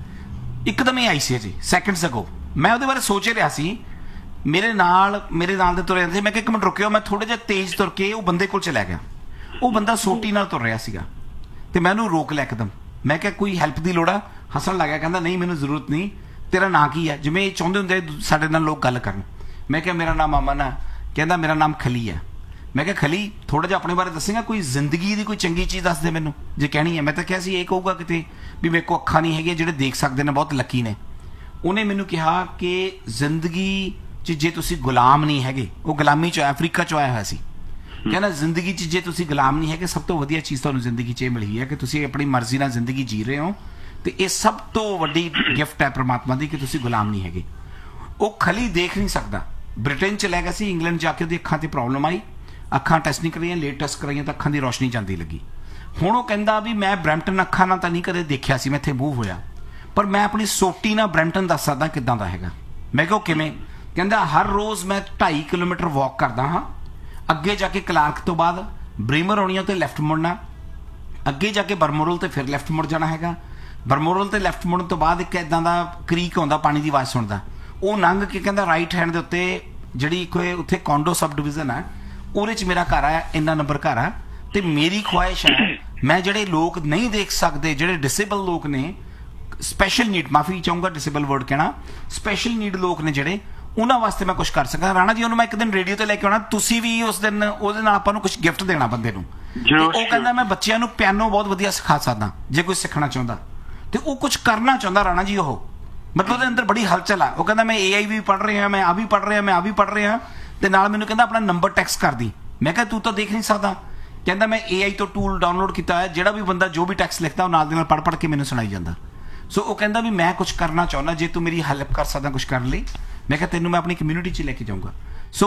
ਇੱਕਦਮ ਹੀ ਆਈ ਸੀ ਜੀ ਸੈਕਿੰਡਸ ਅਗੋ। ਮੈਂ ਉਹਦੇ ਬਾਰੇ ਸੋਚ ਰਿਹਾ ਸੀ, ਮੇਰੇ ਨਾਲ ਦੇ ਤੁਰੇ ਜਾਂਦੇ ਸੀ। ਮੈਂ ਕਿਹਾ ਇੱਕ ਮਿੰਟ ਰੁਕਿਓ, ਮੈਂ ਥੋੜਾ ਜਿਹਾ ਤੇਜ਼ ਤੁਰ ਕੇ ਉਹ ਬੰਦੇ ਕੋਲ ਚਲਾ ਗਿਆ। ਉਹ ਬੰਦਾ ਸੋਟੀ ਨਾਲ ਤੁਰ ਰਿਹਾ ਸੀਗਾ ਤੇ ਮੈਂ ਉਹਨੂੰ ਰੋਕ ਲਿਆ ਇੱਕਦਮ। ਮੈਂ ਕਿਹਾ ਕੋਈ ਹੈਲਪ ਦੀ ਲੋੜ ਆ? ਹੱਸਣ ਲੱਗਾ, ਕਹਿੰਦਾ ਨਹੀਂ ਮੈਨੂੰ ਜ਼ਰੂਰਤ ਨਹੀਂ, ਤੇਰਾ ਨਾਂ ਕੀ ਹੈ? ਜਿਵੇਂ ਚਾਹੁੰਦੇ ਹੁੰਦੇ ਸਾਡੇ ਨਾਲ ਲੋਕ ਗੱਲ ਕਰਨ। ਮੈਂ ਕਿਹਾ ਮੇਰਾ ਨਾਮ ਅਮਨ ਹੈ। ਕਹਿੰਦਾ ਮੇਰਾ ਨਾਮ ਖਲੀ ਹੈ। ਮੈਂ ਕਿਹਾ ਖਲੀ, ਥੋੜਾ ਜਿਹਾ ਆਪਣੇ ਬਾਰੇ ਦੱਸੇਗਾ? ਕੋਈ ਜ਼ਿੰਦਗੀ ਦੀ ਕੋਈ ਚੰਗੀ ਚੀਜ਼ ਦੱਸ ਦੇ ਮੈਨੂੰ ਜੇ ਕਹਿਣੀ ਹੈ। ਮੈਂ ਤਾਂ ਕਿਹਾ ਸੀ ਇਹ ਕਹੂਗਾ ਕਿਤੇ ਵੀ ਮੇਰੇ ਕੋਲ ਅੱਖਾਂ ਨਹੀਂ ਹੈਗੀਆਂ, ਜਿਹੜੇ ਦੇਖ ਸਕਦੇ ਨੇ ਬਹੁਤ ਲੱਕੀ ਨੇ। ਉਹਨੇ ਮੈਨੂੰ ਕਿਹਾ ਕਿ ਜ਼ਿੰਦਗੀ 'ਚ ਜੇ ਤੁਸੀਂ ਗੁਲਾਮ ਨਹੀਂ ਹੈਗੇ, ਉਹ ਗੁਲਾਮੀ 'ਚ ਅਫਰੀਕਾ 'ਚ ਆਇਆ ਹੋਇਆ ਸੀ, ਕਹਿੰਦਾ ਜ਼ਿੰਦਗੀ 'ਚ ਜੇ ਤੁਸੀਂ ਗੁਲਾਮ ਨਹੀਂ ਹੈਗੇ, ਸਭ ਤੋਂ ਵਧੀਆ ਚੀਜ਼ ਤੁਹਾਨੂੰ ਜ਼ਿੰਦਗੀ 'ਚ ਇਹ ਮਿਲੀ ਹੈ ਕਿ ਤੁਸੀਂ ਆਪਣੀ ਮਰਜ਼ੀ ਨਾਲ ਜ਼ਿੰਦਗੀ ਜੀ ਰਹੇ ਹੋ, ਤੇ ਇਹ ਸਭ ਤੋਂ ਵੱਡੀ ਗਿਫਟ ਹੈ ਪ੍ਰਮਾਤਮਾ ਦੀ ਕਿ ਤੁਸੀਂ ਗੁਲਾਮ ਨਹੀਂ ਹੈਗੇ। ਉਹ ਖਲੀ ਦੇਖ ਨਹੀਂ ਸਕਦਾ, ਬ੍ਰਿਟੇਨ ਚ ਲੈ ਗਿਆ ਸੀ, ਇੰਗਲੈਂਡ ਜਾ ਕੇ ਉਹਦੀ ਅੱਖਾਂ ਤੇ ਪ੍ਰੋਬਲਮ ਆਈ, ਅੱਖਾਂ ਟੈਸਟ ਨਹੀਂ ਕਰਾਈਆਂ, ਲੇਟ ਟੈਸਟ ਕਰਾਈਆਂ ਤਾਂ ਅੱਖਾਂ ਦੀ ਰੋਸ਼ਨੀ ਜਾਂਦੀ ਲੱਗੀ। ਹੁਣ ਉਹ ਕਹਿੰਦਾ ਵੀ ਮੈਂ ਬਰੈਂਪਟਨ ਅੱਖਾਂ ਨਾਲ ਤਾਂ ਨਹੀਂ ਕਦੇ ਦੇਖਿਆ ਸੀ, ਮੈਂ ਇੱਥੇ ਮੂਵ ਹੋਇਆ, ਪਰ ਮੈਂ ਆਪਣੀ ਸੋਟੀ ਨਾਲ ਬਰੈਂਪਟਨ ਦੱਸ ਸਕਦਾ ਕਿੱਦਾਂ ਦਾ ਹੈਗਾ। ਮੈਂ ਕਿਹਾ ਕਿਵੇਂ? ਕਹਿੰਦਾ ਹਰ ਰੋਜ਼ ਮੈਂ 2.5 ਕਿਲੋਮੀਟਰ ਵਾਕ ਕਰਦਾ ਹਾਂ, ਅੱਗੇ ਜਾ ਕੇ ਕਲਾਰਕ ਤੋਂ ਬਾਅਦ ਬ੍ਰੀਮਰ ਆਉਣੀਆਂ ਤੇ ਲੈਫਟ ਮੁੜਨਾ, ਅੱਗੇ ਜਾ ਕੇ ਬਰਮੋਰਲ ਤੇ ਫਿਰ ਲੈਫਟ ਮੁੜ ਜਾਣਾ ਹੈਗਾ, ਬਰਮੋਰਲ ਤੇ ਲੈਫਟ ਮੁੜਨ ਤੋਂ ਬਾਅਦ ਇੱਕ ਇਦਾਂ ਦਾ ਕ੍ਰੀਕ ਆਉਂਦਾ, ਪਾਣੀ ਦੀ ਆਵਾਜ਼ ਸੁਣਦਾ, ਉਹ ਲੰਘ ਕੇ ਕਹਿੰਦਾ ਰਾਈਟ ਹੈਂਡ ਦੇ ਉੱਤੇ ਜਿਹੜੀ ਕੋਈ ਉੱਥੇ ਕੌਂਡੋ ਸਬ ਡਿਵੀਜ਼ਨ ਹੈ, ਉਹਦੇ 'ਚ ਮੇਰਾ ਘਰ ਹੈ, ਇੰਨਾ ਨੰਬਰ ਘਰ ਹੈ। ਤੇ ਮੇਰੀ ਖੁਆਇਸ਼ ਹੈ ਮੈਂ ਜਿਹੜੇ ਲੋਕ ਨਹੀਂ ਦੇਖ ਸਕਦੇ, ਜਿਹੜੇ ਡਿਸੇਬਲ ਲੋਕ ਨੇ, ਸਪੈਸ਼ਲ ਨੀਡ, ਮਾਫੀ ਚਾਹੂੰਗਾ ਡਿਸੇਬਲ ਵਰਡ ਕਹਿਣਾ, ਸਪੈਸ਼ਲ ਨੀਡ ਲੋਕ ਨੇ ਜਿਹੜੇ, ਉਹਨਾਂ ਵਾਸਤੇ ਮੈਂ ਕੁਝ ਕਰ ਸਕਾਂ। ਰਾਣਾ ਜੀ, ਉਹਨੂੰ ਮੈਂ ਇੱਕ ਦਿਨ ਰੇਡੀਓ ਤੇ ਲੈ ਕੇ ਆਉਣਾ, ਤੁਸੀਂ ਵੀ ਉਸ ਦਿਨ ਉਹਦੇ ਨਾਲ ਆਪਾਂ ਨੂੰ ਕੁਝ ਗਿਫਟ ਦੇਣਾ ਬੰਦੇ ਨੂੰ। ਉਹ ਕਹਿੰਦਾ ਮੈਂ ਬੱਚਿਆਂ ਨੂੰ ਪਿਆਨੋ ਬਹੁਤ ਵਧੀਆ ਸਿਖਾ ਸਕਦਾ ਜੇ ਕੋਈ ਸਿੱਖਣਾ ਚਾਹੁੰਦਾ, ਤੇ ਉਹ ਕੁਝ ਕਰਨਾ ਚਾਹੁੰਦਾ ਰਾਣਾ ਜੀ। ਉਹ ਮਤਲਬ ਉਹਦੇ ਅੰਦਰ ਬੜੀ ਹਲਚਲ ਆ। ਉਹ ਕਹਿੰਦਾ ਮੈਂ AI ਵੀ ਪੜ੍ਹ ਰਿਹਾ, ਮੈਂ ਆ ਵੀ ਪੜ੍ਹ ਰਿਹਾ, ਮੈਂ ਆ ਵੀ ਪੜ੍ਹ ਰਿਹਾ, ਤੇ ਨਾਲ ਮੈਨੂੰ ਕਹਿੰਦਾ ਆਪਣਾ ਨੰਬਰ ਟੈਕਸਟ ਕਰਦੀ। ਮੈਂ ਕਿਹਾ ਤੂੰ ਤਾਂ ਦੇਖ ਨਹੀਂ ਸਕਦਾ। ਕਹਿੰਦਾ ਮੈਂ AI ਤੋਂ ਟੂਲ ਡਾਊਨਲੋਡ ਕੀਤਾ ਹੈ, ਜਿਹੜਾ ਵੀ ਬੰਦਾ ਜੋ ਵੀ ਟੈਕਸਟ ਲਿਖਦਾ ਉਹ ਨਾਲ ਦੇ ਨਾਲ ਪੜ੍ਹ ਪੜ੍ਹ ਕੇ ਮੈਨੂੰ ਸੁਣਾਈ ਜਾਂਦਾ। ਸੋ ਉਹ ਕਹਿੰਦਾ ਵੀ ਮੈਂ ਕੁਝ ਕਰਨਾ ਚਾਹੁੰਦਾ, ਜੇ ਤੂੰ ਮੇਰੀ ਹੈਲਪ ਕਰ ਸਕਦਾ ਕੁਝ ਕਰਨ ਲਈ। ਮੈਂ ਕਿਹਾ ਤੈਨੂੰ ਮੈਂ ਆਪਣੀ ਕਮਿਊਨਿਟੀ 'ਚ ਲੈ ਕੇ ਜਾਊਂਗਾ। ਸੋ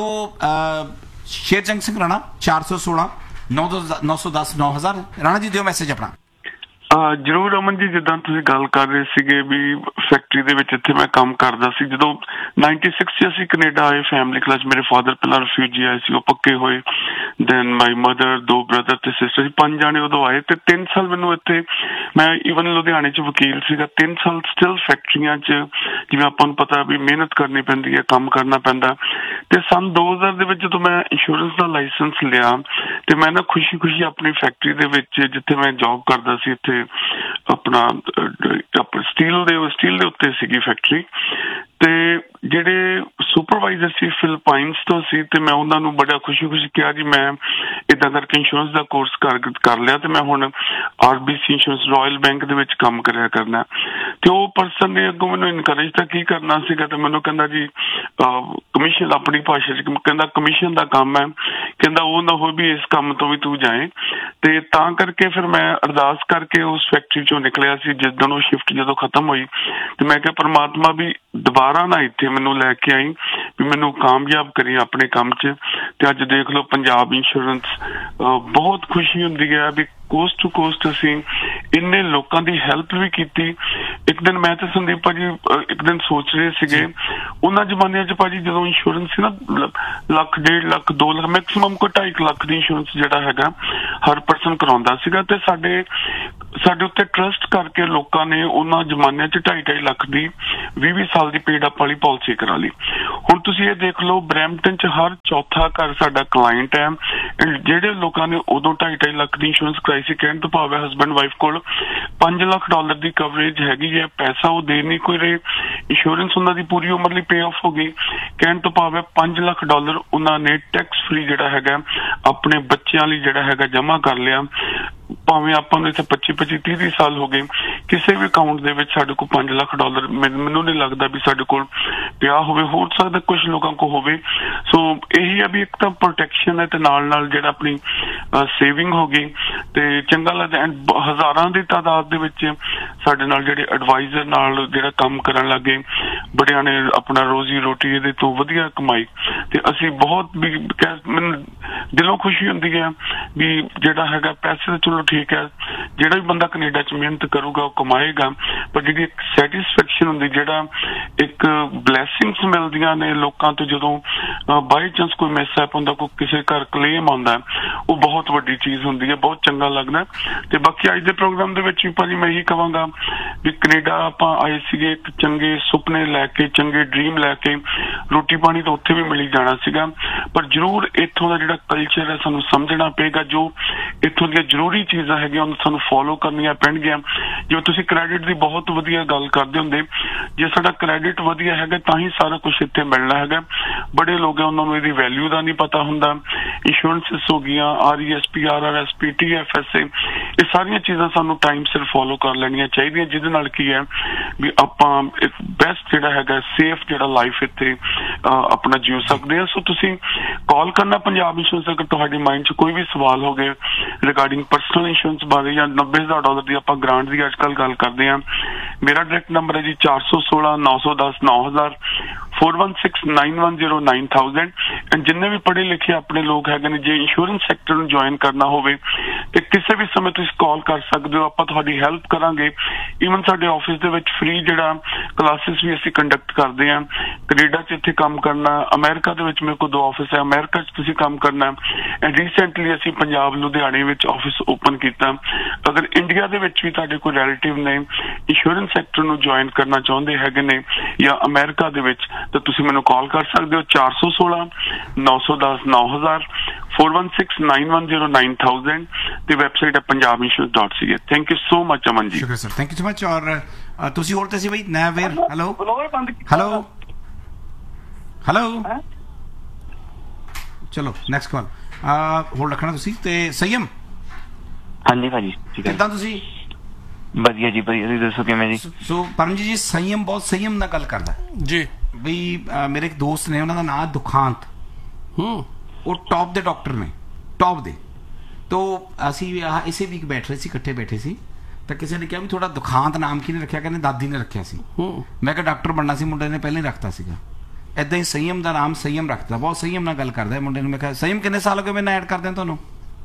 ਸ਼ੇਰਜੰਗ ਸਿੰਘ ਰਾਣਾ 416 910 9000। ਰਾਣਾ ਜੀ ਦਿਓ ਮੈਸੇਜ ਆਪਣਾ। ਜ਼ਰੂਰ ਅਮਨ ਜੀ, ਜਿੱਦਾਂ ਤੁਸੀਂ ਗੱਲ ਕਰ ਰਹੇ ਸੀਗੇ ਵੀ ਫੈਕਟਰੀ ਦੇ ਵਿੱਚ ਇੱਥੇ ਮੈਂ ਕੰਮ ਕਰਦਾ ਸੀ, ਜਦੋਂ 96 ਚ ਅਸੀਂ ਕੈਨੇਡਾ ਆਏ ਫੈਮਿਲੀ ਕਲਾਸ, ਮੇਰੇ ਫਾਦਰ ਪਹਿਲਾਂ ਰਿਫਿਊਜੀ ਆਏ ਸੀ, ਉਹ ਪੱਕੇ ਹੋਏ, ਦੈਨ ਮਾਈ ਮਦਰ, 2 ਬ੍ਰਦਰ ਤੇ ਸਿਸਟਰ, 5 ਜਾਣੇ ਉਦੋਂ ਆਏ। ਤੇ 3 ਸਾਲ ਮੈਨੂੰ ਇੱਥੇ, ਮੈਂ ਈਵਨ ਲੁਧਿਆਣੇ 'ਚ ਵਕੀਲ ਸੀਗਾ, 3 ਸਾਲ ਸਟਿਲ ਫੈਕਟਰੀਆਂ 'ਚ, ਜਿਵੇਂ ਆਪਾਂ ਨੂੰ ਪਤਾ ਵੀ ਮਿਹਨਤ ਕਰਨੀ ਪੈਂਦੀ ਹੈ, ਕੰਮ ਕਰਨਾ ਪੈਂਦਾ। ਤੇ ਸੰਨ 2000 ਦੇ ਵਿੱਚ ਜਦੋਂ ਮੈਂ ਇੰਸ਼ੋਰੈਂਸ ਦਾ ਲਾਇਸੈਂਸ ਲਿਆ, ਤੇ ਮੈਂ ਨਾ ਖੁਸ਼ੀ ਆਪਣੀ ਫੈਕਟਰੀ ਦੇ ਵਿੱਚ, ਜਿੱਥੇ ਮੈਂ ਜੌਬ ਕਰਦਾ ਸੀ, ਇੱਥੇ ਆਪਣਾ ਸਟੀਲ ਦੇ ਉੱਤੇ ਸੀਗੀ ਫੈਕਟਰੀ, ਤੇ ਜਿਹੜੇ ਸੁਪਰਵਾਈਜ਼ਰ ਸੀ ਫਿਲਪਾਈਨਸ ਤੋਂ ਸੀ, ਤੇ ਮੈਂ ਉਹਨਾਂ ਨੂੰ ਬੜਾ ਖੁਸ਼ੀ ਕਿਹਾ ਜੀ ਮੈਂ ਏਦਾਂ ਕਰਕੇ ਇੰਸ਼ੋਰੈਂਸ ਦਾ ਕੋਰਸ ਕਰ ਲਿਆ, ਤੇ ਮੈਂ ਹੁਣ RBC ਇੰਸ਼ੋਰੈਂਸ ਰਾਇਲ ਬੈਂਕ ਦੇ ਵਿੱਚ ਕੰਮ ਕਰਿਆ ਕਰਨਾ। ਤੇ ਉਹ ਪਰਸਨ ਨੇ ਅੱਗੋਂ ਮੈਨੂੰ ਇਨਕਰੇਜ ਤਾਂ ਕੀ ਕਰਨਾ ਸੀਗਾ, ਤੇ ਮੈਨੂੰ ਕਹਿੰਦਾ ਜੀ ਕਮਿਸ਼ਨ, ਆਪਣੀ ਭਾਸ਼ਾ 'ਚ ਕਹਿੰਦਾ ਕਮਿਸ਼ਨ ਦਾ ਕੰਮ ਹੈ, ਕਹਿੰਦਾ ਉਹ ਨਾ ਹੋਵੇ ਵੀ ਇਸ ਕੰਮ ਤੋਂ ਵੀ ਤੂੰ ਜਾਏ, ਤੇ ਤਾਂ ਕਰਕੇ ਫਿਰ ਮੈਂ ਅਰਦਾਸ ਕਰਕੇ ਉਸ ਫੈਕਟਰੀ ਚੋਂ ਨਿਕਲਿਆ ਸੀ ਜਿਸ ਦਿਨ ਉਹ ਸ਼ਿਫਟ ਜਦੋਂ ਖਤਮ ਹੋਈ। ਤੇ ਮੈਂ ਕਿਹਾ ਪਰਮਾਤਮਾ ਵੀ ਦੁਬਾਰਾ ਨਾ ਇੱਥੇ ਮੈਨੂੰ ਲੈ ਕੇ ਆਈ, ਵੀ ਮੈਨੂੰ ਕਾਮਯਾਬ ਕਰੀ ਆਪਣੇ ਕੰਮ 'ਚ। ਤੇ ਅੱਜ ਦੇਖ ਲਓ ਪੰਜਾਬ ਇੰਸ਼ੋਰੈਂਸ, ਬਹੁਤ ਖੁਸ਼ੀ ਹੁੰਦੀ ਹੈ ਵੀ ਕੋਸਟ ਟੂ ਕੋਸਟ ਅਸੀਂ ਇੰਨੇ ਲੋਕਾਂ ਦੀ ਹੈਲਪ ਵੀ ਕੀਤੀ। ਇੱਕ ਦਿਨ ਮੈਂ ਤੇ ਸੰਦੀਪ ਭਾਜੀ ਇੱਕ ਦਿਨ ਸੋਚ ਰਹੇ ਸੀਗੇ, ਉਹਨਾਂ ਜ਼ਮਾਨਿਆਂ 'ਚ ਭਾਜੀ ਜਦੋਂ ਇੰਸ਼ੋਰੈਂਸ ਸੀ ਨਾ, ਲੱਖ, 1.5 ਲੱਖ, 2 ਲੱਖ, ਮੈਕਸਿਮਮ ਕੋਈ 2.5 ਲੱਖ ਦੀ ਇੰਸ਼ੋਰੈਂਸ ਜਿਹੜਾ ਹੈਗਾ ਹਰ ਪਰਸਨ ਕਰਾਉਂਦਾ ਸੀਗਾ। ਤੇ ਸਾਡੇ ਉੱਤੇ ਟਰਸਟ ਕਰਕੇ ਲੋਕਾਂ ਨੇ ਉਹਨਾਂ ਜ਼ਮਾਨਿਆਂ 'ਚ 2.5 ਲੱਖ ਦੀ 20 ਸਾਲ ਦੀ ਪੇਡ ਅਪ ਵਾਲੀ ਪਾਲਿਸੀ ਕਰਾ ਲਈ। ਹੁਣ ਤੁਸੀਂ ਇਹ ਦੇਖ ਲਓ, ਬਰੈਂਪਟਨ 'ਚ ਹਰ ਚੌਥਾ ਘਰ ਸਾਡਾ ਕਲਾਇੰਟ ਹੈ। ਜਿਹੜੇ ਲੋਕਾਂ ਨੇ ਉਦੋਂ 2.5 ਲੱਖ ਦੀ ਇੰਸ਼ੋਰੈਂਸ ਕਰਾਈ ਸੀ, ਕਹਿਣ ਤੋਂ ਭਾਵ ਹੈ ਹਸਬੈਂਡ ਵਾਈਫ ਕੋਲ $5 ਲੱਖ ਦੀ ਕਵਰੇਜ ਹੈਗੀ ਹੈ, ਪੈਸਾ ਉਹ ਦੇ ਨਹੀਂ ਕੋਈ ਰਹੇ, ਇੰਸ਼ੋਰੈਂਸ ਉਹਨਾਂ ਦੀ ਪੂਰੀ ਉਮਰ ਲਈ ਪੇ ਆਫ ਹੋ ਗਈ। ਕਹਿਣ ਤੋਂ ਭਾਵ ਹੈ $5 ਲੱਖ ਉਹਨਾਂ ਨੇ ਟੈਕਸ ਫ੍ਰੀ ਜਿਹੜਾ ਹੈਗਾ ਆਪਣੇ ਬੱਚਿਆਂ ਲਈ ਜਿਹੜਾ ਹੈਗਾ ਜਮ੍ਹਾਂ ਕਰ ਲਿਆ। ਭਾਵੇਂ ਆਪਾਂ ਨੂੰ ਇੱਥੇ 25 30 ਸਾਲ ਹੋ ਗਏ, ਕਿਸੇ ਵੀ ਅਕਾਊਂਟ ਦੇ ਵਿੱਚ ਸਾਡੇ ਕੋਲ $5 ਲੱਖ ਮੈਨੂੰ ਨਹੀਂ ਲੱਗਦਾ ਵੀ ਸਾਡੇ ਕੋਲ ਪਿਆ ਹੋਵੇ। ਹੋ ਸਕਦਾ ਕੁਝ ਲੋਕਾਂ ਕੋਲ ਹੋਵੇ। ਸੋ ਇਹੀ ਆ ਵੀ ਇੱਕ ਤਾਂ ਪ੍ਰੋਟੈਕਸ਼ਨ ਹੈ ਤੇ ਨਾਲ ਜਿਹੜਾ ਆਪਣੀ ਸੇਵਿੰਗ ਹੋ ਗਈ ਤੇ ਚੰਗਾ ਲੱਗਦਾ। ਐਂਡ ਹਜ਼ਾਰਾਂ ਦੀ ਤਾਦਾਦ ਦੇ ਵਿੱਚ ਸਾਡੇ ਨਾਲ ਜਿਹੜੇ ਐਡਵਾਈਜ਼ਰ ਨਾਲ ਜਿਹੜਾ ਕੰਮ ਕਰਨ ਲੱਗੇ, ਬੜਿਆਂ ਨੇ ਆਪਣਾ ਰੋਜ਼ੀ ਰੋਟੀ ਇਹਦੇ ਤੋਂ ਵਧੀਆ ਕਮਾਈ। ਤੇ ਅਸੀਂ ਬਹੁਤ ਵੀ ਮੈਨੂੰ ਦਿਲੋਂ ਖੁਸ਼ੀ ਹੁੰਦੀ ਹੈ ਵੀ ਜਿਹੜਾ ਹੈਗਾ ਪੈਸੇ ਤਾਂ ਚਲੋ ਠੀਕ ਹੈ, ਜਿਹੜਾ ਵੀ ਬੰਦਾ ਕੈਨੇਡਾ 'ਚ ਮਿਹਨਤ ਕਰੂਗਾ ਉਹ ਕਮਾਏਗਾ, ਪਰ ਜਿਹੜੀ ਇੱਕ ਸੈਟਿਸਫੈਕਸ਼ਨ ਹੁੰਦੀ, ਜਿਹੜਾ ਇੱਕ ਬਲੈਸਿੰਗਸ ਮਿਲਦੀਆਂ ਨੇ ਲੋਕਾਂ ਤੋਂ ਜਦੋਂ ਬਾਈ ਚਾਂਸ ਕੋਈ ਮਿਸਹੈਪ ਹੁੰਦਾ, ਕੋਈ ਕਿਸੇ ਘਰ ਕਲੇਮ ਆਉਂਦਾ, ਉਹ ਬਹੁਤ ਵੱਡੀ ਚੀਜ਼ ਹੁੰਦੀ ਹੈ, ਬਹੁਤ ਚੰਗਾ ਲੱਗਦਾ। ਤੇ ਬਾਕੀ ਅੱਜ ਦੇ ਪ੍ਰੋਗਰਾਮ ਦੇ ਵਿੱਚ ਵੀ ਭਾਜੀ ਮੈਂ ਇਹੀ ਕਹਾਂਗਾ ਵੀ ਕੈਨੇਡਾ ਆਪਾਂ ਆਏ ਸੀਗੇ ਇੱਕ ਚੰਗੇ ਸੁਪਨੇ ਲੈ ਕੇ, ਚੰਗੇ ਡ੍ਰੀਮ ਲੈ ਕੇ। ਰੋਟੀ ਪਾਣੀ ਤਾਂ ਉੱਥੇ ਵੀ ਮਿਲੀ ਜਾਣਾ ਸੀਗਾ, ਪਰ ਜ਼ਰੂਰ ਇੱਥੋਂ ਦਾ ਜਿਹੜਾ ਕਲਚਰ ਹੈ ਸਾਨੂੰ ਸਮਝਣਾ ਪਏਗਾ। ਜੋ ਇੱਥੋਂ ਦੀਆਂ ਜ਼ਰੂਰੀ ਚੀਜ਼ਾਂ ਹੈਗੀਆਂ ਉਹਨੂੰ ਸਾਨੂੰ ਫੋਲੋ ਕਰਨੀਆਂ ਪੈਣਗੀਆਂ। ਜਿਵੇਂ ਤੁਸੀਂ ਕ੍ਰੈਡਿਟ ਦੀ ਬਹੁਤ ਵਧੀਆ ਗੱਲ ਕਰਦੇ ਹੁੰਦੇ, ਜੇ ਸਾਡਾ ਕ੍ਰੈਡਿਟ ਵਧੀਆ ਹੈਗਾ ਤਾਂ ਹੀ ਸਾਰਾ ਕੁਝ ਇੱਥੇ ਮਿਲਣਾ ਹੈਗਾ। ਬੜੇ ਲੋਕ ਹੈ ਉਹਨਾਂ ਨੂੰ ਇਹਦੀ ਵੈਲਿਊ ਦਾ ਨਹੀਂ ਪਤਾ ਹੁੰਦਾ। ਇੰਸ਼ੋਰੈਂਸਿਸ ਹੋ ਗਈਆਂ, RESP, RRSP, TFSA, ਇਹ ਸਾਰੀਆਂ ਚੀਜ਼ਾਂ ਸਾਨੂੰ ਟਾਈਮ ਸਿਰ ਫੋਲੋ ਕਰ ਲੈਣੀਆਂ ਚਾਹੀਦੀਆਂ, ਜਿਹਦੇ ਨਾਲ ਕੀ ਹੈ ਵੀ ਆਪਾਂ ਇੱਕ ਬੈਸਟ ਜਿਹੜਾ ਹੈਗਾ ਸੇਫ ਜਿਹੜਾ ਲਾਈਫ ਇੱਥੇ ਆਪਣਾ ਜੀਉ ਸਕਦੇ ਹਾਂ। ਸੋ ਤੁਸੀਂ ਕਾਲ ਕਰਨਾ ਪੰਜਾਬ ਇੰਸ਼ੋਰੈਂਸ ਅਗਰ ਤੁਹਾਡੇ ਮਾਈਂਡ 'ਚ ਕੋਈ ਵੀ ਸਵਾਲ ਹੋ ਗਏ ਰਿਗਾਰਡਿੰਗ ਪਰਸਨਲ ਇੰਸ਼ੋਰੈਂਸ ਬਾਰੇ ਜਾਂ $90,000 ਦੀ ਆਪਾਂ ਗ੍ਰਾਂਟ ਦੀ ਅੱਜ ਕੱਲ੍ਹ ਗੱਲ ਕਰਦੇ ਹਾਂ। ਮੇਰਾ ਡਾਇਰੈਕਟ ਨੰਬਰ ਹੈ ਜੀ 416 910 9000 4169109000। ਐਂਡ ਜਿੰਨੇ ਵੀ ਪੜ੍ਹੇ ਲਿਖੇ ਆਪਣੇ ਲੋਕ ਹੈਗੇ ਨੇ, ਜੇ ਇੰਸ਼ੋਰੈਂਸ ਸੈਕਟਰ ਨੂੰ ਜੁਆਇਨ ਕਰਨਾ ਹੋਵੇ ਤੇ ਕਿਸੇ ਵੀ ਸਮੇਂ ਤੁਸੀਂ ਕਾਲ ਕਰ ਸਕਦੇ ਹੋ, ਆਪਾਂ ਤੁਹਾਡੀ ਹੈਲਪ ਕਰਾਂਗੇ। ਈਵਨ ਸਾਡੇ ਆਫਿਸ ਦੇ ਵਿੱਚ ਫ੍ਰੀ ਜਿਹੜਾ ਕਲਾਸਿਸ ਵੀ ਅਸੀਂ ਕੰਡਕਟ ਕਰਦੇ ਹਾਂ। ਕੈਨੇਡਾ 'ਚ ਇੱਥੇ ਕੰਮ ਕਰਨਾ, ਅਮਰੀਕਾ ਦੇ ਵਿੱਚ ਮੇਰੇ ਕੋਲ 2 ਆਫਿਸ ਹੈ, ਅਮਰੀਕਾ 'ਚ ਤੁਸੀਂ ਕੰਮ ਕਰਨਾ। ਐਂਡ ਰੀਸੈਂਟਲੀ ਅਸੀਂ ਪੰਜਾਬ ਲੁਧਿਆਣੇ ਵਿੱਚ ਆਫਿਸ ਓਪਨ ਕੀਤਾ। ਅਗਰ ਇੰਡੀਆ ਦੇ ਵਿੱਚ ਵੀ ਤੁਹਾਡੇ ਕੋਈ ਰਿਲੇਟਿਵ ਨੇ ਇੰਸ਼ੋਰੈਂਸ ਸੈਕਟਰ ਨੂੰ ਜੁਆਇਨ ਕਰਨਾ ਚਾਹੁੰਦੇ ਹੈਗੇ ਨੇ ਜਾਂ ਅਮਰੀਕਾ ਦੇ ਵਿੱਚ, ਤਾਂ ਤੁਸੀਂ ਮੈਨੂੰ ਕਾਲ ਕਰ ਸਕਦੇ ਹੋ 416 910 9000 4169109000 ਤੇ ਵੈਬਸਾਈਟ ਹੈ punjabinsurance.ca। Thank you so much Aman ji. ਸ਼ੁਕਰੀਆ sir, thank you so much. ਔਰ ਤੁਸੀਂ ਹੋਰ ਤੇ ਸੀ ਬਈ ਨੈਵੇਰ। ਹੈਲੋ ਚਲੋ ਨੈਕਸਟ ਕਾਲ ਹੋਲਡ ਰੱਖਣਾ ਤੁਸੀਂ। ਤੇ ਸੰਯਮ, ਹਾਂਜੀ ਭਾਜੀ ਠੀਕ ਹੈ, ਕਿੱਦਾਂ ਤੁਸੀਂ? ਵਧੀਆ ਜੀ ਵਧੀਆ, ਤੁਸੀਂ ਦੱਸੋ ਕਿਵੇਂ ਜੀ? ਸੋ ਪਰਮਜੀਤ ਜੀ, ਸੰਯਮ ਬਹੁਤ ਸੰਯਮ ਨਾਲ ਗੱਲ ਕਰਦਾ ਜੀ। ਵੀ ਮੇਰੇ ਇੱਕ ਦੋਸਤ ਨੇ, ਉਹਨਾਂ ਦਾ ਨਾਮ ਦੁਖਾਂਤ, ਉਹ ਟੌਪ ਦੇ ਡਾਕਟਰ ਨੇ, ਟੌਪ ਦੇ। ਤੋ ਅਸੀਂ ਇਸੇ ਵੀਕ ਬੈਠ ਰਹੇ ਸੀ, ਇਕੱਠੇ ਬੈਠੇ ਸੀ, ਤਾਂ ਕਿਸੇ ਨੇ ਕਿਹਾ ਵੀ ਤੁਹਾਡਾ ਦੁਖਾਂਤ ਨਾਮ ਕਿਹਨੇ ਰੱਖਿਆ? ਕਹਿੰਦੇ ਦਾਦੀ ਨੇ ਰੱਖਿਆ ਸੀ। ਮੈਂ ਕਿਹਾ ਡਾਕਟਰ ਬਣਨਾ ਸੀ ਮੁੰਡੇ ਨੇ, ਪਹਿਲਾਂ ਹੀ ਰੱਖਤਾ ਸੀਗਾ। ਏਦਾਂ ਹੀ ਸੰਯਮ ਦਾ ਨਾਮ ਸੰਯਮ ਰੱਖਦਾ, ਬਹੁਤ ਸੰਯਮ ਨਾਲ ਗੱਲ ਕਰਦਾ ਮੁੰਡੇ ਨੂੰ। ਮੈਂ ਕਿਹਾ ਸੰਯਮ ਕਿੰਨੇ ਸਾਲ ਹੋ ਗਏ ਮੈਨੂੰ ਐਡ ਕਰਦੇ ਤੁਹਾਨੂੰ?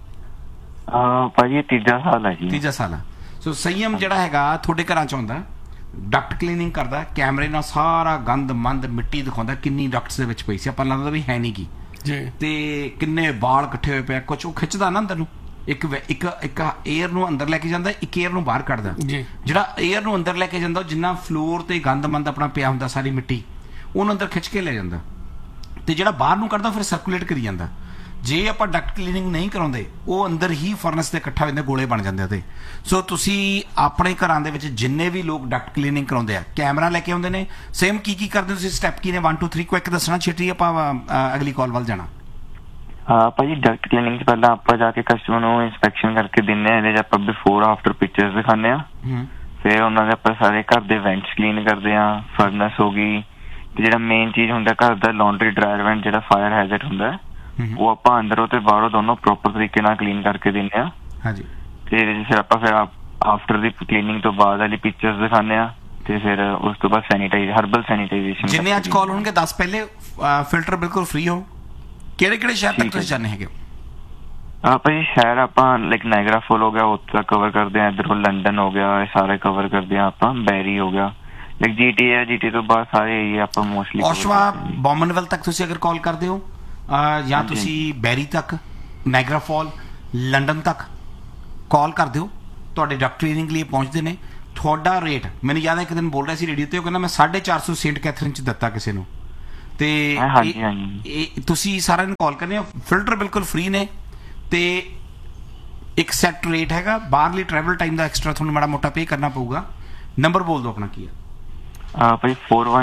ਭਾਜੀ 3 ਸਾਲ ਹੈ ਜੀ। 3 ਸਾਲ ਆ। ਸੋ ਸੰਯਮ ਜਿਹੜਾ ਹੈਗਾ ਤੁਹਾਡੇ ਘਰਾਂ ਚ ਆਉਂਦਾ, ਡਕਟ ਕਲੀਨਿੰਗ ਕਰਦਾ, ਕੈਮਰੇ ਨਾਲ ਸਾਰਾ ਗੰਦ ਮੰਦ ਮਿੱਟੀ ਦਿਖਾਉਂਦਾ ਕਿੰਨੀ ਡਕਟਸ ਦੇ ਵਿੱਚ ਪਈ ਸੀ, ਆਪਾਂ ਲੱਗਦਾ ਵੀ ਹੈ ਨਹੀਂ ਕੀ ਜੀ, ਤੇ ਕਿੰਨੇ ਵਾਲ ਇਕੱਠੇ ਹੋਏ ਪਿਆ, ਕੁਛ ਉਹ ਖਿੱਚਦਾ ਨਾ ਅੰਦਰ ਨੂੰ, ਇੱਕ ਏਅਰ ਨੂੰ ਅੰਦਰ ਲੈ ਕੇ ਜਾਂਦਾ, ਇੱਕ ਏਅਰ ਨੂੰ ਬਾਹਰ ਕੱਢਦਾ। ਜਿਹੜਾ ਏਅਰ ਨੂੰ ਅੰਦਰ ਲੈ ਕੇ ਜਾਂਦਾ, ਜਿੰਨਾ ਫਲੋਰ ਤੇ ਗੰਦ ਮੰਦ ਆਪਣਾ ਪਿਆ ਹੁੰਦਾ ਸਾਰੀ ਮਿੱਟੀ, ਉਹਨੂੰ ਅੰਦਰ ਖਿੱਚ ਕੇ ਲੈ ਜਾਂਦਾ, ਤੇ ਜਿਹੜਾ ਬਾਹਰ ਨੂੰ ਕੱਢਦਾ ਫਿਰ ਸਰਕੂਲੇਟ ਕਰੀ ਜਾਂਦਾ। ਜੇ ਆਪਾਂ ਡਕਟ ਕਲੀਨਿੰਗ ਨਹੀਂ ਕਰਾਉਂਦੇ, ਉਹ ਅੰਦਰ ਹੀ ਫਰਨਸ ਤੇ ਇਕੱਠਾ ਹੋ ਜਾਂਦੇ, ਗੋਲੇ ਬਣ ਜਾਂਦੇ ਉਹਦੇ। ਸੋ ਤੁਸੀਂ ਆਪਣੇ ਘਰਾਂ ਦੇ ਵਿੱਚ ਜਿੰਨੇ ਵੀ ਲੋਕ ਡਕਟ ਕਲੀਨਿੰਗ ਕਰਾਉਂਦੇ ਆ, ਕੈਮਰਾ ਲੈ ਕੇ ਆਉਂਦੇ ਨੇ, ਸੇਮ ਕੀ ਕਰਦੇ ਤੁਸੀਂ? ਸਟੈਪ ਕੀ ਨੇ? 1 2 3 ਕੁਇਕ ਦੱਸਣਾ, ਛੇਤੀ ਆਪਾਂ ਅਗਲੀ ਕਾਲ ਵੱਲ ਜਾਣਾ। ਭਾਜੀ ਡਕਟ ਕਲੀਨਿੰਗ ਚ ਪਹਿਲਾਂ ਆਪਾਂ ਜਾ ਕੇ ਕਸਟਮਰ ਨੂੰ ਇੰਸਪੈਕਸ਼ਨ ਕਰਕੇ ਦਿੰਦੇ ਆ, ਇਹਦੇ ਚ ਆਪਾਂ ਬਿਫੋਰ ਆਫਟਰ ਪਿਕਚਰਸ ਦਿਖਾਉਂਦੇ ਆ। ਫਿਰ ਉਹਨਾਂ ਦੇ ਆਪਾਂ ਸਾਰੇ ਘਰ ਦੇ ਵੈਂਟਸ ਕਲੀਨ ਕਰਦੇ ਆ, ਫਰਨਸ ਹੋ ਗਈ, ਤੇ ਜਿਹੜਾ ਮੇਨ ਚੀਜ਼ ਹੁੰਦਾ ਘਰ ਦਾ ਲਾਂਡਰੀ ਡਰਾਇਰ ਵੈਂਟ, ਜਿਹੜਾ ਫਾਇਰ ਹੈਜ਼ਰਡ ਹੁੰਦਾ, ਉਹ ਆਪਾਂ ਅੰਦਰੋਂ ਤੇ ਬਾਹਰੋਂ ਦੋਨੋਂ ਪ੍ਰੋਪਰ ਤਰੀਕੇ ਨਾਲ ਕਲੀਨ ਕਰਕੇ ਦਿੰਦੇ ਆ। ਹਾਂਜੀ ਤੇ ਫਿਰ ਆਪਾਂ ਫਿਰ ਆਫਟਰ ਦੀ ਕਲੀਨਿੰਗ ਤੋਂ ਬਾਅਦ ਵਾਲੀ ਪਿਕਚਰਸ ਦਿਖਾਉਂਦੇ ਆ ਤੇ ਫਿਰ ਉਸ ਤੋਂ ਬਾਅਦ ਹਰਬਲ ਸੈਨੀਟਾਈਜੇਸ਼ਨ। ਜਿੰਨੇ ਅੱਜ ਕਾਲ ਹੋਣਗੇ 10 ਪਹਿਲੇ ਫਿਲਟਰ ਬਿਲਕੁਲ ਫ੍ਰੀ ਹੋ। ਕਿਹੜੇ ਸ਼ਹਿਰ ਤੱਕ ਤੁਸੀਂ ਜਾਣੇ ਹੈਗੇ? ਭਾਜੀ ਸ਼ਹਿਰ ਆਪਾਂ ਲਾਈਕ ਨਾਇਗਰਾ ਫੋਲ ਹੋ ਗਿਆ, ਉੱਥੇ ਤੱਕ ਕਵਰ ਕਰਦੇ ਆ। ਇੱਧਰੋਂ ਲੰਡਨ ਹੋ ਗਿਆ, ਇਹ ਸਾਰੇ ਕਵਰ ਕਰਦੇ ਆ ਆਪਾਂ। ਬੈਰੀ ਹੋ ਗਿਆ, ਲਾਈਕ GTA ਤੋਂ ਬਾਅਦ ਸਾਰੇ ਏਰੀਆ ਆਪਾਂ ਮੋਸਟਲੀ। ਓਸ਼ਵਾ ਬੌਮਨਵੈਲ ਤੱਕ ਤੁਸੀਂ ਅਗਰ ਕਾਲ ਕਰਦੇ ਹੋ ਜਾਂ ਤੁਸੀਂ ਬੈਰੀ ਤੱਕ, ਨਾਇਗਰਾ ਫਾਲ, ਲੰਡਨ ਤੱਕ ਕਾਲ ਕਰਦੇ ਹੋ, ਤੁਹਾਡੇ ਡਾਕਟਰ ਕਲੀਨਿਕ ਲਈ ਪਹੁੰਚਦੇ ਨੇ। ਤੁਹਾਡਾ ਰੇਟ ਮੈਨੂੰ ਯਾਦ ਹੈ ਇੱਕ ਦਿਨ ਬੋਲ ਰਿਹਾ ਸੀ ਰੇਡੀਓ ਤੇ, ਉਹ ਕਹਿੰਦਾ ਮੈਂ 450 ਸੇਂਟ ਕੈਥਰੀਨ ਚ ਦਿੱਤਾ ਕਿਸੇ ਨੂੰ। ਤੇ ਤੁਸੀਂ ਸਾਰਿਆਂ ਨੂੰ ਕਾਲ ਕਰਨੇ ਹੋ। ਫਿਲਟਰ ਬਿਲਕੁਲ ਫ੍ਰੀ ਨੇ ਤੇ ਇੱਕ ਸੈਟ ਰੇਟ ਹੈਗਾ। ਬਾਹਰਲੀ ਟਰੈਵਲ ਟਾਈਮ ਦਾ ਐਕਸਟਰਾ ਤੁਹਾਨੂੰ ਮਾੜਾ ਮੋਟਾ ਪੇ ਕਰਨਾ ਪਊਗਾ। ਨੰਬਰ ਬੋਲ ਦਿਓ ਆਪਣਾ ਕੀ ਹੈ? ਭਾਈ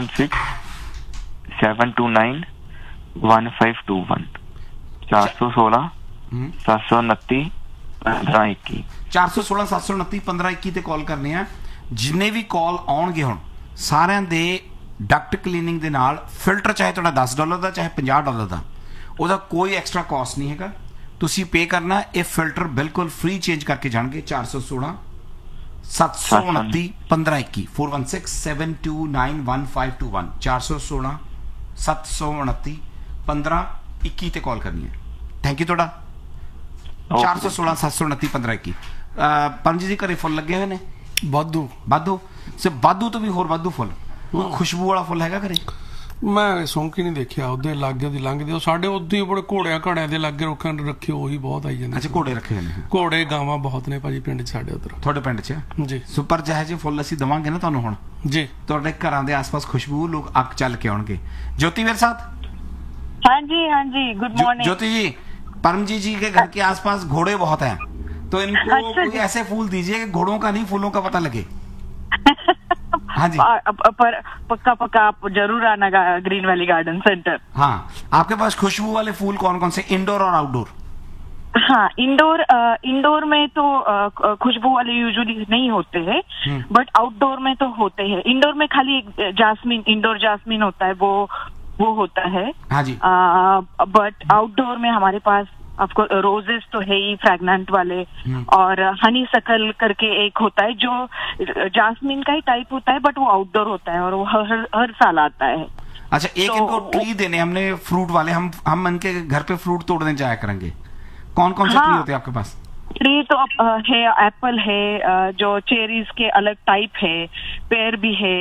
416-729-1521 416 729 1521 416 729 1521 ਤੇ ਕਾਲ ਕਰਨੇ ਆ। ਜਿੰਨੇ ਵੀ ਕਾਲ ਆਉਣਗੇ ਹੁਣ ਸਾਰਿਆਂ ਦੇ ਡਕਟ ਕਲੀਨਿੰਗ ਦੇ ਨਾਲ ਫਿਲਟਰ ਚਾਹੇ ਤੁਹਾਡਾ $10 ਦਾ ਚਾਹੇ $50 ਦਾ, ਉਹਦਾ ਕੋਈ ਐਕਸਟਰਾ ਕਾਸਟ ਨਹੀਂ ਹੈਗਾ। ਤੁਸੀਂ ਪੇ ਕਰਨਾ। ਇਹ ਫਿਲਟਰ ਬਿਲਕੁਲ ਫ੍ਰੀ ਚੇਂਜ ਕਰਕੇ ਜਾਣਗੇ। 416 729 1521 416-729-1521 416 729 1521 ਤੇ ਕਾਲ ਕਰਨੀ ਹੈ। ਥੈਂਕ ਯੂ ਤੁਹਾਡਾ। 416 729 1521। ਪੰਜੀ ਜੀ ਘਰੇ ਫੁੱਲ ਲੱਗੇ ਹੋਏ ਨੇ ਵਾਧੂ ਵਾਧੂ ਤੋਂ ਵੀ ਹੋਰ ਵਾਧੂ ਫੁੱਲ। ਖੁਸ਼ਬੂ ਵਾਲਾ ਫੁੱਲ ਹੈਗਾ ਘਰੇ? ਮੈਂ ਸੌਂਕੀ ਨਹੀਂ ਦੇਖਿਆ। ਉਹਦੇ ਲਾਗੇ ਉਹਦੀ ਲੰਘਦੇ ਉਹ ਸਾਡੇ ਉਦੋਂ ਹੀ ਬੜੇ ਘੋੜਿਆਂ ਦੇ ਲਾਗੇ ਰੁੱਖਾਂ ਰੱਖੇ, ਉਹੀ ਬਹੁਤ ਆਈ ਜਾਂਦੇ। ਅੱਛਾ ਘੋੜੇ ਰੱਖੇ ਨੇ? ਘੋੜੇ ਗਾਵਾਂ ਬਹੁਤ ਨੇ ਭਾਜੀ ਪਿੰਡ 'ਚ ਸਾਡੇ ਉੱਧਰ। ਤੁਹਾਡੇ ਪਿੰਡ 'ਚ ਜੀ ਸੁਪਰ ਜਿਹੇ ਜਿਹੇ ਫੁੱਲ ਅਸੀਂ ਦੇਵਾਂਗੇ ਨਾ ਤੁਹਾਨੂੰ ਹੁਣ ਜੀ। ਤੁਹਾਡੇ ਘਰਾਂ ਦੇ ਆਸ-ਪਾਸ ਖੁਸ਼ਬੂ ਲੋਕ ਅੱਕ ਚੱਲ ਕੇ ਆਉਣਗੇ। ज्योति मेरे साथ? हाँ जी गुड मॉर्निंग। ज्योति जी, परमजीत जी के घर के आसपास घोड़े बहुत हैं, तो इनको अच्छा कोई ऐसे फूल दीजिए कि घोड़ों का नहीं फूलों का पता लगे। हाँ जी पर पक्का आप जरूर आना ग्रीन वैली गार्डन सेंटर। हाँ, आपके पास खुशबू वाले फूल कौन कौन से, इंडोर और आउटडोर? हाँ, इंडोर में तो खुशबू वाले यूजुअली नहीं होते हैं, बट आउटडोर में तो होते हैं। इंडोर में खाली जास्मिन, इंडोर जास्मिन होता है, वो होता है। हाँ जी। बट आउटडोर में हमारे पास आपको रोजेस तो है ही फ्रैग्नेंट वाले, और हनी सकल करके एक होता है जो जास्मिन का ही टाइप होता है, बट वो आउटडोर होता है और वो हर साल आता है। अच्छा, एक इनको ट्री देने हमने फ्रूट वाले, हम इनके घर पे फ्रूट तोड़ने जाया करेंगे। कौन कौन से ट्री होते हैं आपके पास? ट्री तो है, एप्पल है, जो चेरीज के अलग टाइप है, पेयर भी है,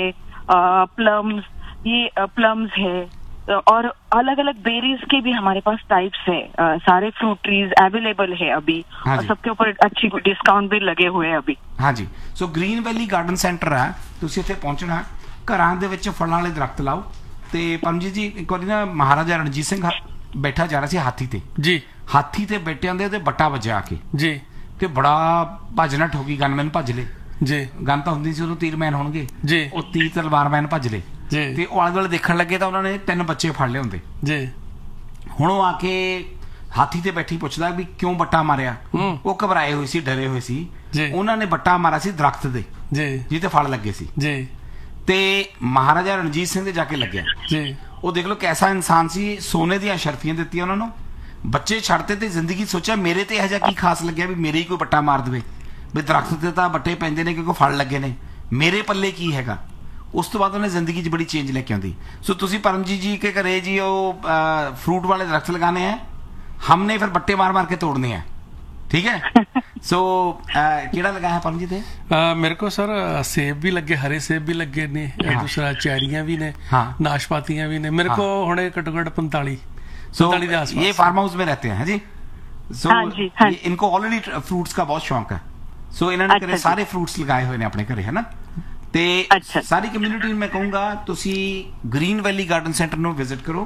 प्लम्स है, और अलग अलग बेरीज के भी हमारे पास टाइप्स है। सारे फ्रूट ट्रीज अवेलेबल है अभी। हाँ, और सबके ऊपर अच्छी डिस्काउंट भी लगे हुए हैं अभी। हाँ जी। So green valley garden centre है, ਤੁਸੀਂ ਇੱਥੇ ਪਹੁੰਚਣਾ। ਘਰਾਂ ਦੇ ਵਿੱਚ ਫਲਾਂ ਵਾਲੇ ਦਰਖਤ ਲਾਓ। ਤੇ ਪਰਮਜੀਤ ਜੀ, ਇੱਕ ਵਾਰੀ ਨਾ ਮਹਾਰਾਜਾ ਰਣਜੀਤ ਸਿੰਘ ਬੈਠਾ ਜਾ ਰਿਹਾ ਸੀ ਹਾਥੀ ਤੇ ਜੀ। ਹਾਥੀ ਤੇ ਬੈਠਿਆਂ ਦੇ ਉਹਦੇ ਬੱਟਾ ਵੱਜਿਆ ਆ ਕੇ ਜੀ, ਤੇ ਬੜਾ ਭੱਜਣਾ ਠੋਕੀ, ਗਨਮੈਨ ਭੱਜ ਲਏ ਜੀ। ਗਨ ਤਾਂ ਹੁੰਦੀ ਸੀ ਉਦੋਂ, ਤੀਰਮੈਨ ਹੋਣਗੇ ਜੀ। ਉਹ ਤੀਰ ਤਲਵਾਰਮੈਨ ਭੱਜ ਲਏ ਜੀ। ਤੇ ਉਹ ਆਲੇ ਦੁਆਲੇ ਦੇਖਣ ਲੱਗੇ ਤਾਂ ਉਹਨਾਂ ਨੇ 3 ਬੱਚੇ ਫੜ ਲਏ ਹੁੰਦੇ ਜੀ। ਹੁਣ ਉਹ ਆ ਕੇ ਹਾਥੀ ਤੇ ਬੈਠੀ ਪੁੱਛਦਾ ਵੀ ਕਿਉਂ ਬੱਟਾ ਮਾਰਿਆ। ਉਹ ਘਬਰਾਏ ਹੋਏ ਸੀ, ਡਰੇ ਹੋਏ ਸੀ। ਉਹਨਾਂ ਨੇ ਬੱਟਾ ਮਾਰਿਆ ਸੀ ਦਰਖਤ ਦੇ ਜੀ, ਜਿਹਦੇ ਫਲ ਲੱਗੇ ਸੀ ਜੀ। ਤੇ ਮਹਾਰਾਜਾ ਰਣਜੀਤ ਸਿੰਘ ਦੇ ਜਾ ਕੇ ਲੱਗਿਆ ਜੀ। ਉਹ ਦੇਖ ਲਓ ਕੈਸਾ ਇਨਸਾਨ ਸੀ। ਸੋਨੇ ਦੀਆਂ ਸ਼ਰਫੀਆਂ ਦਿੱਤੀਆਂ ਉਹਨਾਂ ਨੂੰ, ਬੱਚੇ ਛੱਡਤੇ ਤੇ ਜ਼ਿੰਦਗੀ ਸੋਚਿਆ ਮੇਰੇ ਤੇ ਇਹੋ ਜਿਹਾ ਕੀ ਖਾਸ ਲੱਗਿਆ ਵੀ ਮੇਰੇ ਹੀ ਕੋਈ ਬੱਟਾ ਮਾਰ ਦੇਵੇ। ਵੀ ਦਰਖਤ ਤੇ ਤਾਂ ਬੱਟੇ ਪੈਂਦੇ ਨੇ ਕਿਉਂਕਿ ਫਲ ਲੱਗੇ ਨੇ, ਮੇਰੇ ਪੱਲੇ ਕੀ ਹੈਗਾ। ਉਸ ਤੋਂ ਬਾਅਦ ਉਹਨੇ ਜ਼ਿੰਦਗੀ 'ਚ ਬੜੀ ਚੇਂਜ ਲੈ ਕੇ ਆਉਂਦੀ। ਸੋ ਤੁਸੀਂ परमजीत जी के घरे जी वो फ्रूट वाले दरख्त लगाने हैं, हमने फिर बट्टे मार मार के तोड़ने हैं, ठीक है। सो ਕਿਹੜਾ ਲਗਾਇਆ ਹੈ परमजीत? ਮੇਰੇ ਕੋਲ ਸਰ ਸੇਬ ਵੀ ਲੱਗੇ, ਹਰੇ ਸੇਬ ਵੀ ਲੱਗੇ ਨੇ, ਦੂਸਰਾ ਚੈਰੀਆਂ ਵੀ ਨੇ, ਨਾਸ਼ਪਾਤੀਆਂ ਵੀ ਨੇ। ਮੇਰੇ ਕੋਲ ਹੁਣ ਘੱਟੋ ਘੱਟ 45 ਦੇ आसपास। ये फार्म हाउस में रहते हैं जी। सो इनको ऑलरेडी फ्रूट्स का बहुत शौक है। सो इन्होंने घरे सारे फ्रूट्स लगाए हुए ने अपने घरे, है ना। ਤੇ ਸਾਰੀ ਕਮਿਊਨਿਟੀ ਨੂੰ ਮੈਂ ਕਹੂੰਗਾ ਤੁਸੀਂ ਗ੍ਰੀਨ ਵੈਲੀ ਗਾਰਡਨ ਸੈਂਟਰ ਨੂੰ ਵਿਜ਼ਿਟ ਕਰੋ।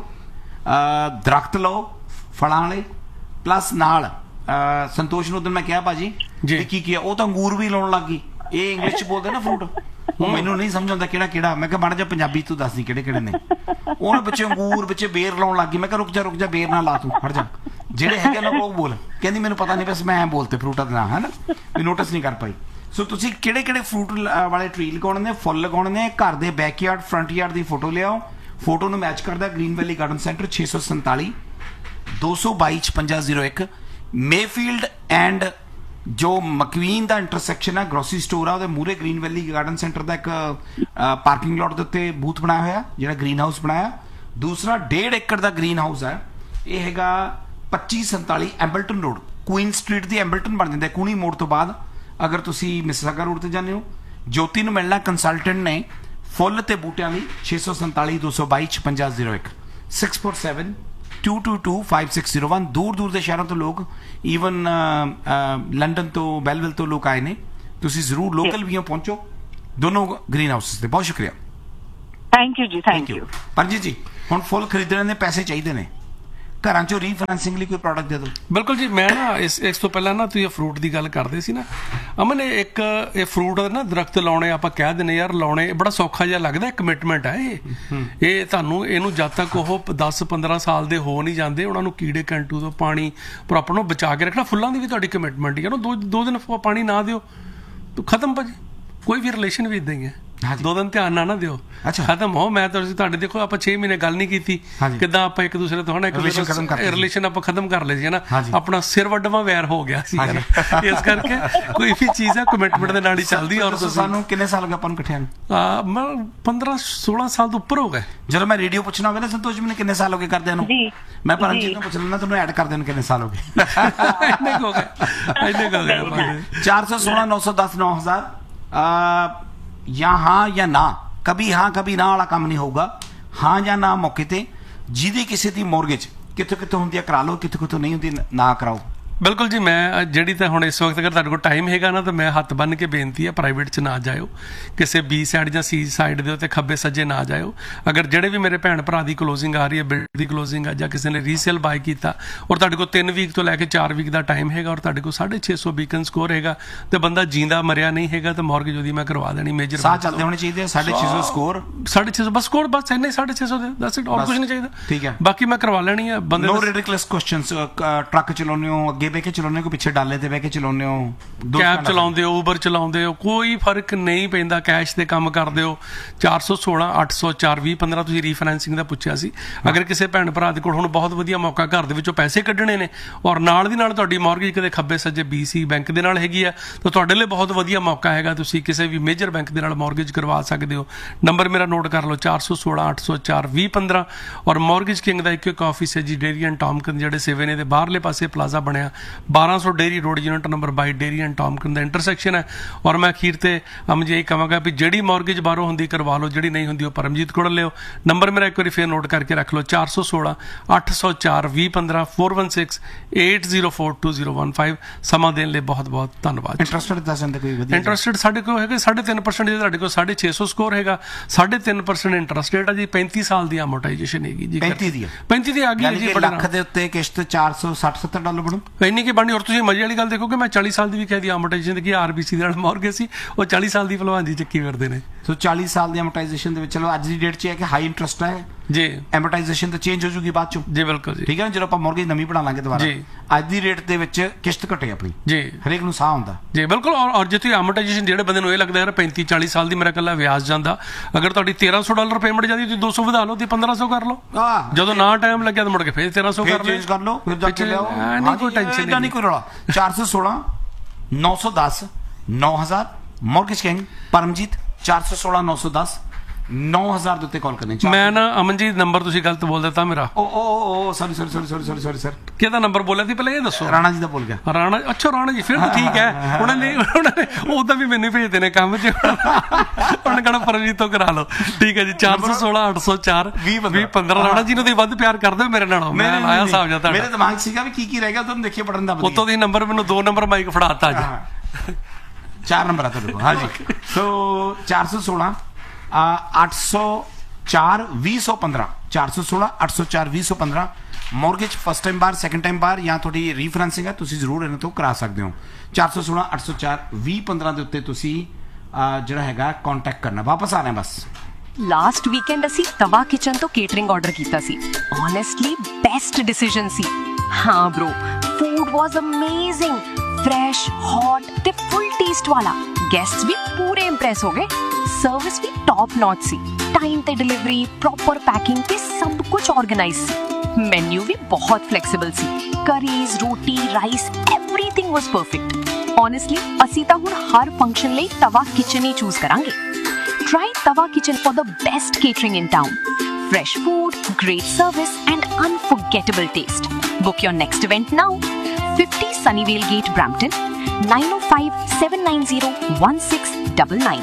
ਦਰਖਤ ਲਓ ਫਲਾਂ ਵਾਲੇ, ਪਲੱਸ ਨਾਲ ਸੰਤੋਸ਼ ਨੂੰ ਉਦੋਂ ਮੈਂ ਕਿਹਾ ਭਾਜੀ ਕੀ ਕੀ ਉਹ ਤਾਂ ਅੰਗੂਰ ਵੀ ਲਾਉਣ ਲੱਗ ਗਈ। ਇਹ ਇੰਗਲਿਸ਼ ਚ ਬੋਲਦੇ ਨਾ ਫਰੂਟ, ਉਹ ਮੈਨੂੰ ਨਹੀਂ ਸਮਝ ਆਉਂਦਾ ਕਿਹੜਾ ਕਿਹੜਾ। ਮੈਂ ਕਿਹਾ ਮਾੜਾ ਜਿਹਾ ਪੰਜਾਬੀ ਤੂੰ ਦੱਸਦੀ ਕਿਹੜੇ ਕਿਹੜੇ ਨੇ। ਉਹਨੇ ਵਿੱਚੇ ਅੰਗੂਰ ਵਿੱਚੇ ਬੇਰ ਲਾਉਣ ਲੱਗ ਗਈ। ਮੈਂ ਕਿਹਾ ਰੁਕ ਜਾ ਬੇਰ ਨਾ ਲਾ, ਤੂੰ ਹਟ ਜਾ, ਜਿਹੜੇ ਹੈਗੇ ਨਾ ਉਹ ਬੋਲ। ਕਹਿੰਦੀ ਮੈਨੂੰ ਪਤਾ ਨਹੀਂ, ਬਸ ਮੈਂ ਬੋਲਤੇ ਫਰੂਟਾਂ ਦੇ ਨਾਂ, ਹੈ ਨਾ, ਵੀ ਨੋਟਿਸ ਨਹੀਂ ਕਰ ਪਾਈ। ਸੋ ਤੁਸੀਂ ਕਿਹੜੇ ਕਿਹੜੇ ਫਰੂਟ ਵਾਲੇ ਟਰੀ ਲਗਾਉਣੇ ਨੇ, ਫੁੱਲ ਲਗਾਉਣੇ ਨੇ, ਘਰ ਦੇ ਬੈਕਯਾਰਡ ਫਰੰਟ ਯਾਰਡ ਦੀ ਫੋਟੋ ਲਿਆਓ। ਫੋਟੋ ਨੂੰ ਮੈਚ ਕਰਦਾ green valley garden centre 647 222 5601 Mayfield and ਜੋ ਮਕਵੀਨ ਦਾ ਇੰਟਰਸੈਕਸ਼ਨ ਹੈ, ਗਰੋਸਰੀ ਸਟੋਰ ਆ, ਉਹਦੇ ਮੂਹਰੇ ਗ੍ਰੀਨ ਵੈਲੀ ਗਾਰਡਨ ਸੈਂਟਰ ਦਾ ਇੱਕ ਪਾਰਕਿੰਗ ਲੋਟ ਦੇ ਉੱਤੇ ਬੂਥ ਬਣਾਇਆ ਹੋਇਆ, ਜਿਹੜਾ ਗ੍ਰੀਨ ਹਾਊਸ ਬਣਾਇਆ। ਦੂਸਰਾ 1.5 ਏਕੜ ਦਾ ਗ੍ਰੀਨ ਹਾਊਸ ਹੈ, ਇਹ ਹੈਗਾ 2547 ਐਂਬਲਟਨ ਰੋਡ, ਕੁਈਨ ਸਟਰੀਟ ਦੀ ਐਂਬਲਟਨ ਬਣ ਜਾਂਦਾ ਕੂਣੀ ਮੋੜ ਤੋਂ ਬਾਅਦ, ਅਗਰ ਤੁਸੀਂ ਮਿਸਿਸਾਗਾ ਰੋਡ ਤੇ ਜਾਂਦੇ ਹੋ। ਜੋਤੀ ਨੂੰ ਮਿਲਣਾ ਕੰਸਲਟੈਂਟ ਨੇ ਫੁੱਲ ਤੇ ਬੂਟਿਆਂ ਲਈ 647 222 5601 647 222 5601। ਦੂਰ ਦੂਰ ਦੇ ਸ਼ਹਿਰਾਂ ਤੋਂ ਲੋਕ, ਈਵਨ ਲੰਡਨ ਤੋਂ, ਬੈਲਵਿਲ ਤੋਂ ਲੋਕ ਆਏ ਨੇ। ਤੁਸੀਂ ਜ਼ਰੂਰ ਲੋਕਲ ਵੀ ਪਹੁੰਚੋ ਦੋਨੋਂ ਗ੍ਰੀਨ ਹਾਊਸਿਸ ਤੇ। ਬਹੁਤ ਸ਼ੁਕਰੀਆ, ਥੈਂਕ ਯੂ ਜੀ, ਥੈਂਕ ਯੂ। ਪਰਜੀਤ ਜੀ, ਹੁਣ ਫੁੱਲ ਖਰੀਦਣ ਦੇ ਪੈਸੇ ਚਾਹੀਦੇ ਨੇ, ਘਰਾਂ ਚੋਂ ਰੀਫਾਈਨੈਂਸਿੰਗ ਲਈ ਕੋਈ ਪ੍ਰੋਡਕਟ ਦੇ ਦਿਓ। ਬਿਲਕੁਲ ਜੀ, ਮੈਂ ਨਾ ਇਸ ਤੋਂ ਪਹਿਲਾਂ ਨਾ ਤੁਸੀਂ ਫਰੂਟ ਦੀ ਗੱਲ ਕਰਦੇ ਸੀ ਨਾ ਅਮਨ, ਇਹ ਫਰੂਟ ਨਾ ਦਰਖਤ ਲਾਉਣੇ ਆਪਾਂ ਕਹਿ ਦਿੰਦੇ ਯਾਰ ਲਾਉਣੇ ਬੜਾ ਸੌਖਾ ਜਿਹਾ ਲੱਗਦਾ, ਕਮਿਟਮੈਂਟ ਹੈ ਇਹ ਤੁਹਾਨੂੰ। ਇਹਨੂੰ ਜਦ ਤੱਕ ਉਹ 10-15 ਸਾਲ ਦੇ ਹੋ ਨਹੀਂ ਜਾਂਦੇ, ਉਹਨਾਂ ਨੂੰ ਕੀੜੇ ਕੰਟੂ ਤੋਂ ਪਾਣੀ ਪ੍ਰੋਪਰ ਨੂੰ ਬਚਾ ਕੇ ਰੱਖਣਾ। ਫੁੱਲਾਂ ਦੀ ਵੀ ਤੁਹਾਡੀ ਕਮਿਟਮੈਂਟ ਹੀ ਹੈ ਨਾ, ਦੋ ਦਿਨ ਪਾਣੀ ਨਾ ਦਿਓ ਤਾਂ ਖਤਮ ਭਾਜੀ। ਕੋਈ ਵੀ ਰਿਲੇਸ਼ਨ ਵੀ ਇਦਾਂ ਹੀ ਹੈ, 2 ਦਿਨ ਧਿਆਨ ਨਾ ਦਿਓ, ਖਤਮ ਹੋ। ਮੈਂ ਤੁਹਾਡੇ ਦੇਖੋ ਆਪਾਂ 6 ਮਹੀਨੇ ਗੱਲ ਨਹੀਂ ਕੀਤੀ, ਕਿੱਦਾਂ ਆਪਾਂ ਇੱਕ ਦੂਸਰੇ ਤੋਂ ਰਿਲੇਸ਼ਨ ਆਪਾਂ ਖਤਮ ਕਰ ਲਏ ਸੀ ਨਾ, ਆਪਣਾ ਸਿਰ ਵੱਡਵਾ ਵੈਰ ਹੋ ਗਿਆ ਸੀ। ਇਸ ਕਰਕੇ ਕੋਈ ਵੀ ਚੀਜ਼ ਹੈ ਕਮਿਟਮੈਂਟ ਦੇ ਨਾਲ ਹੀ ਚੱਲਦੀ। ਔਰ ਸਾਨੂੰ ਕਿੰਨੇ ਸਾਲ ਹੋ ਗਏ ਆਪਾਂ ਨੂੰ ਇਕੱਠਿਆਂ ਨੂੰ? 15-16 ਸਾਲ ਤੋਂ ਉੱਪਰ ਹੋ ਗਏ। ਜਦੋਂ ਮੈਂ ਰੇਡੀਓ ਪੁੱਛਣਾ ਹੋਵੇ ਨਾ ਸੰਤੋਸ਼ ਮੈਨੂੰ ਕਿੰਨੇ ਸਾਲ ਹੋ ਗਏ ਕਰਦਿਆਂ ਨੂੰ, ਮੈਂ ਪਰਮਜੀਤ ਨੂੰ ਪੁੱਛ ਲੈਣਾ ਤੁਹਾਨੂੰ ਐਡ ਕਰਦੇ ਨੂੰ ਕਿੰਨੇ ਸਾਲ ਹੋ ਗਏ। 416 910 9000 ਜਾਂ ਹਾਂ ਜਾਂ ਨਾ, ਕभी ਹਾਂ ਕभी ਨਾ ਵਾਲਾ ਕੰਮ ਨਹੀਂ ਹੋਊਗਾ। ਹਾਂ ਜਾਂ ਨਾ ਮੌਕੇ ਤੇ, ਜਿਹਦੀ ਕਿਸੇ ਦੀ ਮੌਰਗੇਜ ਕਿੱਥੋਂ ਕਿੱਥੋਂ ਹੁੰਦੀ ਹੈ ਕਰਾ ਲਓ, ਕਿੱਥੋਂ ਕਿੱਥੋਂ ਨਹੀਂ ਹੁੰਦੀ ਨਾ ਕਰਾਓ। ਬਿਲਕੁਲ ਜੀ, ਮੈਂ ਜਿਹੜੀ ਤਾਂ ਹੁਣ ਇਸ ਵਕਤ ਅਗਰ ਤੁਹਾਡੇ ਕੋਲ ਟਾਈਮ ਹੈਗਾ ਨਾ ਤਾਂ ਮੈਂ ਹੱਥ ਬੰਨ੍ਹ ਕੇ ਬੇਨਤੀ ਹੈ, ਪ੍ਰਾਈਵੇਟ 'ਚ ਨਾ ਜਾਇਓ, ਕਿਸੇ ਬੀ ਸਾਈਡ ਜਾਂ ਸੀ ਸਾਈਡ ਦੇ ਉੱਤੇ ਖੱਬੇ ਸੱਜੇ ਨਾ ਜਾਇਓ। ਅਗਰ ਜਿਹੜੇ ਵੀ ਮੇਰੇ ਭੈਣ ਭਰਾ ਦੀ ਕਲੋਜ਼ਿੰਗ ਆ ਰਹੀ ਹੈ, ਬਿਲਡ ਦੀ ਕਲੋਜ਼ਿੰਗ ਆ, ਜਾਂ ਕਿਸੇ ਨੇ ਰੀਸੇਲ ਬਾਈ ਕੀਤਾ ਔਰ ਤੁਹਾਡੇ ਕੋਲ 3 ਵੀਕ ਤੋਂ ਲੈ ਕੇ 4 ਵੀਕ ਦਾ ਟਾਈਮ ਹੈਗਾ ਔਰ ਤੁਹਾਡੇ ਕੋਲ 650 ਬੀਕਨ ਸਕੋਰ ਹੈਗਾ ਤੇ ਬੰਦਾ ਜੀਂਦਾ ਮਰਿਆ ਨਹੀਂ ਹੈਗਾ, ਤਾਂ ਮੌਰਗੇਜ ਉਹਦੀ ਮੈਂ ਕਰਵਾ ਦੇਣੀ। ਮੇਜਰ ਸਾਹ ਚੱਲਦੇ ਹੋਣੇ ਚਾਹੀਦੇ, 650 ਸਕੋਰ, 650 ਬਸ ਸਕੋਰ, ਬਸ ਇੰਨੇ 650 ਦੇ, ਦੱਸ ਇਟ, ਔਰ ਕੁਝ ਨਹੀਂ ਚਾਹੀਦਾ। ਠੀਕ ਹੈ, ਬਾਕੀ ਮੈਂ ਕਰਵਾ ਲੈਣੀ ਹੈ। ਬੰਦੇ ਨੋ ਰਿਡਿਕਲਸ ਕੁਐਸਚਨਸ। ਟਰੱਕ ਚਲਾਉਂਦੇ ਹੋ, ਅੱਗੇ ਬਹਿ ਕੇ ਚਲਾਉਂਦੇ ਹੋ, ਪਿੱਛੇ ਡਾਲੇ ਤੇ ਬਹਿ ਕੇ ਚਲਾਉਂਦੇ ਹੋ, ਕੈਬ ਚਲਾਉਂਦੇ ਹੋ, ਉਬਰ ਚਲਾਉਂਦੇ ਹੋ, ਕੋਈ ਫਰਕ ਨਹੀਂ ਪੈਂਦਾ। ਕੈਸ਼ ਤੇ ਕੰਮ ਕਰਦੇ ਹੋ, 416 804 2015 ਤੁਸੀਂ ਰੀਫਾਈਨੈਂਸਿੰਗ ਦਾ ਪੁੱਛਿਆ ਸੀ। ਅਗਰ ਕਿਸੇ ਭੈਣ ਭਰਾ ਦੇ ਕੋਲ ਹੁਣ ਬਹੁਤ ਵਧੀਆ ਮੌਕਾ ਘਰ ਦੇ ਵਿੱਚੋਂ ਪੈਸੇ ਕੱਢਣੇ ਨੇ ਔਰ ਨਾਲ ਦੀ ਨਾਲ ਤੁਹਾਡੀ ਮੌਰਗੇਜ ਕਦੇ ਖੱਬੇ ਸੱਜੇ BC ਬੈਂਕ ਦੇ ਨਾਲ ਹੈਗੀ ਆ, ਤਾਂ ਤੁਹਾਡੇ ਲਈ ਬਹੁਤ ਵਧੀਆ ਮੌਕਾ ਹੈਗਾ। ਤੁਸੀਂ ਕਿਸੇ ਵੀ ਮੇਜਰ ਬੈਂਕ ਦੇ ਨਾਲ ਮੌਰਗੇਜ ਕਰਵਾ ਸਕਦੇ ਹੋ। ਨੰਬਰ ਮੇਰਾ ਨੋਟ ਕਰ ਲਓ, 416 804 2015। ਔਰ ਮੌਰਗੇਜ ਕਿੰਗ ਦਾ ਇੱਕ ਆਫਿਸ ਹੈ ਜੀ, ਡੇਰੀ ਐਂਡ ਟਾਮਕਨ, ਜਿਹੜੇ ਸੇਵੇ ਨੇ ਦੇ ਬਾਹਰਲੇ ਪਾਸੇ ਪਲਾਜ਼ਾ ਬਣਿਆ, 1200 dairy road, unit number 22, dairy and ਟਾਮਕਨ the intersection ਹੈ। ਔਰ ਮੈਂ ਅਖੀਰ ਤੇ ਜੀ ਇਹੀ ਕਹਾਂਗਾ ਵੀ ਜਿਹੜੀ ਮੌਰਗੇਜ ਬਾਹਰੋਂ ਹੁੰਦੀ ਕਰਵਾ ਲਓ, ਜਿਹੜੀ ਨਹੀਂ ਹੁੰਦੀ ਉਹ ਪਰਮਜੀਤ ਕੋਲ ਲਿਓ। ਨੰਬਰ ਮੇਰਾ ਇੱਕ ਵਾਰੀ ਫੇਰ ਨੋਟ ਕਰਕੇ ਰੱਖ ਲਓ, 416 804 2015 416 804 2015। ਸਮਾਂ ਦੇਣ ਲਈ ਬਹੁਤ ਬਹੁਤ ਧੰਨਵਾਦ। ਇੰਟਰਸਟਡ ਸਾਡੇ ਕੋਲ ਹੈਗੇ 3.5%, ਤੁਹਾਡੇ ਕੋਲ 650 ਸਕੋਰ ਹੈਗਾ, 3.5% ਇੰਟਰਸਟ ਰੇਟ ਆ ਜੀ। 35 ਸਾਲ ਦੀ ਅਮੋਰਟਾਈਜੇਸ਼ਨ ਹੈਗੀ ਜੀ। 35 ਦੀ ਆ ਗਈ ਜੀ। ਲੱਖ ਦੇ ਉੱਤੇ ਕਿਸ਼ਤ $460-70 ਬਣੂ, ਇੰਨੀ ਕੀ ਬਣਨੀ। ਔਰ ਤੁਸੀਂ ਮਜ਼ੇ ਵਾਲੀ ਗੱਲ ਦੇਖੋ ਕਿ ਮੈਂ 40 ਸਾਲ ਦੀ ਵੀ ਕਹਿ ਦੀ ਅਮੋਰਟਾਈਜੇਸ਼ਨ ਦੀ, RBC ਦੇ ਨਾਲ ਮੌਰਗੇਜ ਸੀ, ਉਹ 40 ਸਾਲ ਦੀ ਭਲਵਾਨ ਜੀ ਚੱਕੀ ਫਿਰਦੇ ਨੇ। ਸੋ 40 ਸਾਲ ਦੀ ਅਮੋਰਟਾਈਜੇਸ਼ਨ ਦੇ ਵਿੱਚ, ਚਲੋ ਅੱਜ ਦੀ ਡੇਟ 'ਚ ਹੈ ਕਿ ਹਾਈ ਇੰਟਰਸਟ ਹੈ ਜੀ, ਐਮੋਰਟਾਈਜੇਸ਼ਨ ਤਾਂ ਚੇਂਜ ਹੋ ਜੂਗੀ ਬਾਅਦ ਚੋਂ ਜੀ। ਬਿਲਕੁਲ ਜੀ, ਠੀਕ ਹੈ ਨਾ, ਜਦੋਂ ਆਪਾਂ ਮੌਰਗੇਜ ਨਵੀਂ ਬਣਾ ਲਾਂਗੇ ਦੁਬਾਰਾ, ਅੱਜ ਦੀ ਰੇਟ ਦੇ ਵਿੱਚ ਕਿਸ਼ਤ ਘਟੇ ਆਪਣੀ ਜੀ, ਹਰੇਕ ਨੂੰ ਸਾਹ ਹੁੰਦਾ ਜੀ। ਬਿਲਕੁਲ। ਔਰ ਜੇ ਤੁਸੀਂ ਅਮੋਰਟਾਈਜੇਸ਼ਨ, ਜਿਹੜੇ ਬੰਦੇ ਨੂੰ ਇਹ ਲੱਗਦਾ ਯਾਰ 35-40 ਸਾਲ ਦੀ ਮੇਰਾ ਇਕੱਲਾ ਵਿਆਜ ਜਾਂਦਾ, ਅਗਰ ਤੁਹਾਡੀ $1300 ਪੇਮੈਂਟ ਜਾਂਦੀ, ਤੁਸੀਂ 200 ਵਧਾ ਲਓ ਤੇ 1500 ਕਰ ਲਓ। ਜਦੋਂ ਨਾ ਟਾਈਮ ਲੱਗਿਆ ਤਾਂ ਮੁੜ ਕੇ ਫੇਰ 1300 ਚੇਂਜ ਕਰ ਲਓ, ਫਿਰ ਜਾ ਕੇ ਲਿਆਓ, ਨਹੀਂ ਕੋਈ ਟੈਨਸ਼ਨ ਨਹੀਂ, ਕੋਈ ਰੌਲਾ। 416 910 9000 ਮੌਰਗੇਜ ਕਿੰਗ ਪਰਮਜੀਤ, 416 910 9000 ਦੇ ਉੱਤੇ ਕਾਲ ਕਰਨੀ। ਮੈਂ ਨਾ ਅਮਨਜੀਤ ਨੰਬਰ ਤੁਸੀਂ ਗਲਤ ਬੋਲ ਦਿੱਤਾ ਮੇਰਾ। ਸੌਰੀ ਸਰ, ਕਿਹਦਾ ਨੰਬਰ ਬੋਲਿਆ ਸੀ ਪਹਿਲਾਂ ਇਹ ਦੱਸੋ। ਰਾਣਾ ਜੀ ਦਾ ਬੋਲ ਗਿਆ। ਰਾਣਾ, ਅੱਛਾ ਰਾਣਾ ਜੀ, ਫਿਰ ਤਾਂ ਠੀਕ ਹੈ। ਉਹਨਾਂ ਨੇ ਉਹਦਾ ਵੀ ਮੈਨੂੰ ਭੇਜਦੇ ਨੇ ਕੰਮ 'ਚ, ਉਹਨਾਂ ਕਹਿਣਾ ਪਰਮਜੀਤ ਤੋਂ ਕਰਾ ਲਓ। ਠੀਕ ਹੈ ਜੀ, 416 804 2015। ਰਾਣਾ ਜੀ ਨੂੰ ਤੁਸੀਂ ਵੱਧ ਪਿਆਰ ਕਰਦੇ ਹੋ ਮੇਰੇ ਨਾਲੋਂ, ਮੈਂ ਆਇਆ ਹਿਸਾਬ ਜਾਂ ਤੁਹਾਡਾ। ਮੇਰੇ ਦਿਮਾਗ ਸੀਗਾ ਵੀ ਕੀ ਰਹਿ ਗਿਆ, ਤੁਹਾਨੂੰ ਦੇਖੀਏ ਪੜਨ ਦਾ। ਉੱਤੋਂ ਦੀ ਨੰਬਰ ਮੈਨੂੰ 2 ਨੰਬਰ ਮਾਈਕ ਫੜਾਤਾ ਜੀ, 4 ਨੰਬਰ ਆ ਤੁਹਾਡੇ ਕੋਲ। ਹਾਂਜੀ, ਸੋ 416 804 2015 416 804 2015। ਮੌਰਗੇਜ ਫਸਟ ਟਾਈਮ ਬਾਰ, ਸੈਕੰਡ ਟਾਈਮ ਬਾਰ, ਜਾਂ ਤੁਹਾਡੀ ਰੀਫਾਈਨੈਂਸਿੰਗ ਹੈ, ਤੁਸੀਂ ਜ਼ਰੂਰ ਇਹਨਾਂ ਤੋਂ ਕਰਾ ਸਕਦੇ ਹੋ। 416 804 2015 ਦੇ ਉੱਤੇ ਤੁਸੀਂ ਜਿਹੜਾ ਹੈਗਾ ਕੰਟੈਕਟ ਕਰਨਾ। ਵਾਪਸ ਆ ਰਹੇ ਬਸ। ਲਾਸਟ ਵੀਕਐਂਡ ਅਸੀਂ ਤਵਾ ਕਿਚਨ ਤੋਂ ਕੇਟਰਿੰਗ ਆਰਡਰ ਕੀਤਾ ਸੀ। ਓਨੈਸਟਲੀ ਬੈਸਟ ਡਿਸੀਜਨ ਸੀ। ਹਾਂ bro, food was amazing, fresh, hot ਤੇ ਫੁੱਲ ਟੇਸਟ ਵਾਲਾ। ਗੈਸਟਸ ਵੀ ਪੂਰੇ ਇੰਪ੍ਰੈਸ ਹੋ ਗਏ। ਸਰਵਿਸ ਵੀ ਟੌਪ ਨੌਚ ਸੀ। ਟਾਈਮ ਤੇ ਡਿਲੀਵਰੀ, ਪ੍ਰੋਪਰ ਪੈਕਿੰਗ ਤੇ ਸਭ ਕੁਝ ਆਰਗੇਨਾਈਜ਼ ਸੀ। ਮੈਨੂ ਵੀ ਬਹੁਤ ਫਲੈਕਸੀਬਲ ਸੀ। ਕਰੀਜ਼, ਰੋਟੀ, ਰਾਈਸ, ਐਵਰੀਥਿੰਗ ਵਾਸ ਪਰਫੈਕਟ। Honestly, ਅਸੀਂ ਤਾਂ ਹੁਣ ਹਰ ਫੰਕਸ਼ਨ ਲਈ ਤਵਾ ਕਿਚਨ ਹੀ ਚੂਜ਼ ਕਰਾਂਗੇ। Try Tava Kitchen for the best catering in town. Fresh food, great service and unforgettable taste. Book your next event now. 50 Sunnyvale Gate, Brampton. 905-790-1699.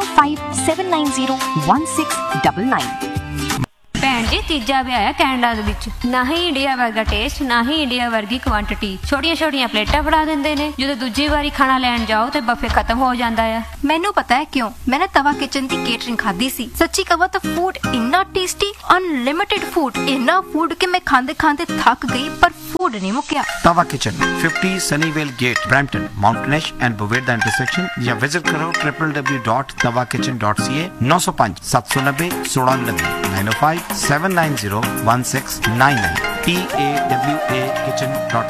905-790-1699. ਭੈਣ ਜੀ ਤੀਜਾ ਵਿਆਹ ਹੈ ਕੈਨੇਡਾ ਦੇ ਵਿੱਚ, ਨਾ ਹੀ ਇੰਡੀਆ ਵਰਗਾ ਟੇਸਟ, ਨਾ ਹੀ ਇੰਡੀਆ ਵਰਗੀ ਕੁਆਂਟੀਟੀ। ਛੋਟੀਆਂ ਛੋਟੀਆਂ ਪਲੇਟਾਂ ਫੜਾ ਦਿੰਦੇ ਨੇ, ਜਦੋਂ ਦੂਜੀ ਵਾਰੀ ਖਾਣਾ ਲੈਣ ਜਾਓ ਤੇ ਬਫੇ ਖਤਮ ਹੋ ਜਾਂਦਾ ਆ। ਮੈਨੂੰ ਪਤਾ ਹੈ ਕਿਉਂ। ਮੈਂ ਨਾ ਤਵਾ ਕਿਚਨ ਦੀ ਕੇਟਰਿੰਗ ਖਾਧੀ ਸੀ। ਸੱਚੀ ਕਹਾਂ ਤਾਂ ਫੂਡ ਇੰਨਾ ਟੇਸਟੀ, ਅਨਲਿਮਿਟਿਡ ਫੂਡ, ਇੰਨਾ ਫੂਡ ਕਿ ਮੈਂ ਖਾਂਦੇ ਖਾਂਦੇ ਥੱਕ ਗਈ, ਪਰ ਫੂਡ ਨਹੀਂ ਮੁੱਕਿਆ। तवा kitchen 50 Sunnyvale gate, Brampton, mountain ash and बुवेदा intersection, या विजिट करो www.tawakitchen.ca। 905 790 1690 905 790 1699 TAWA kitchen.ca।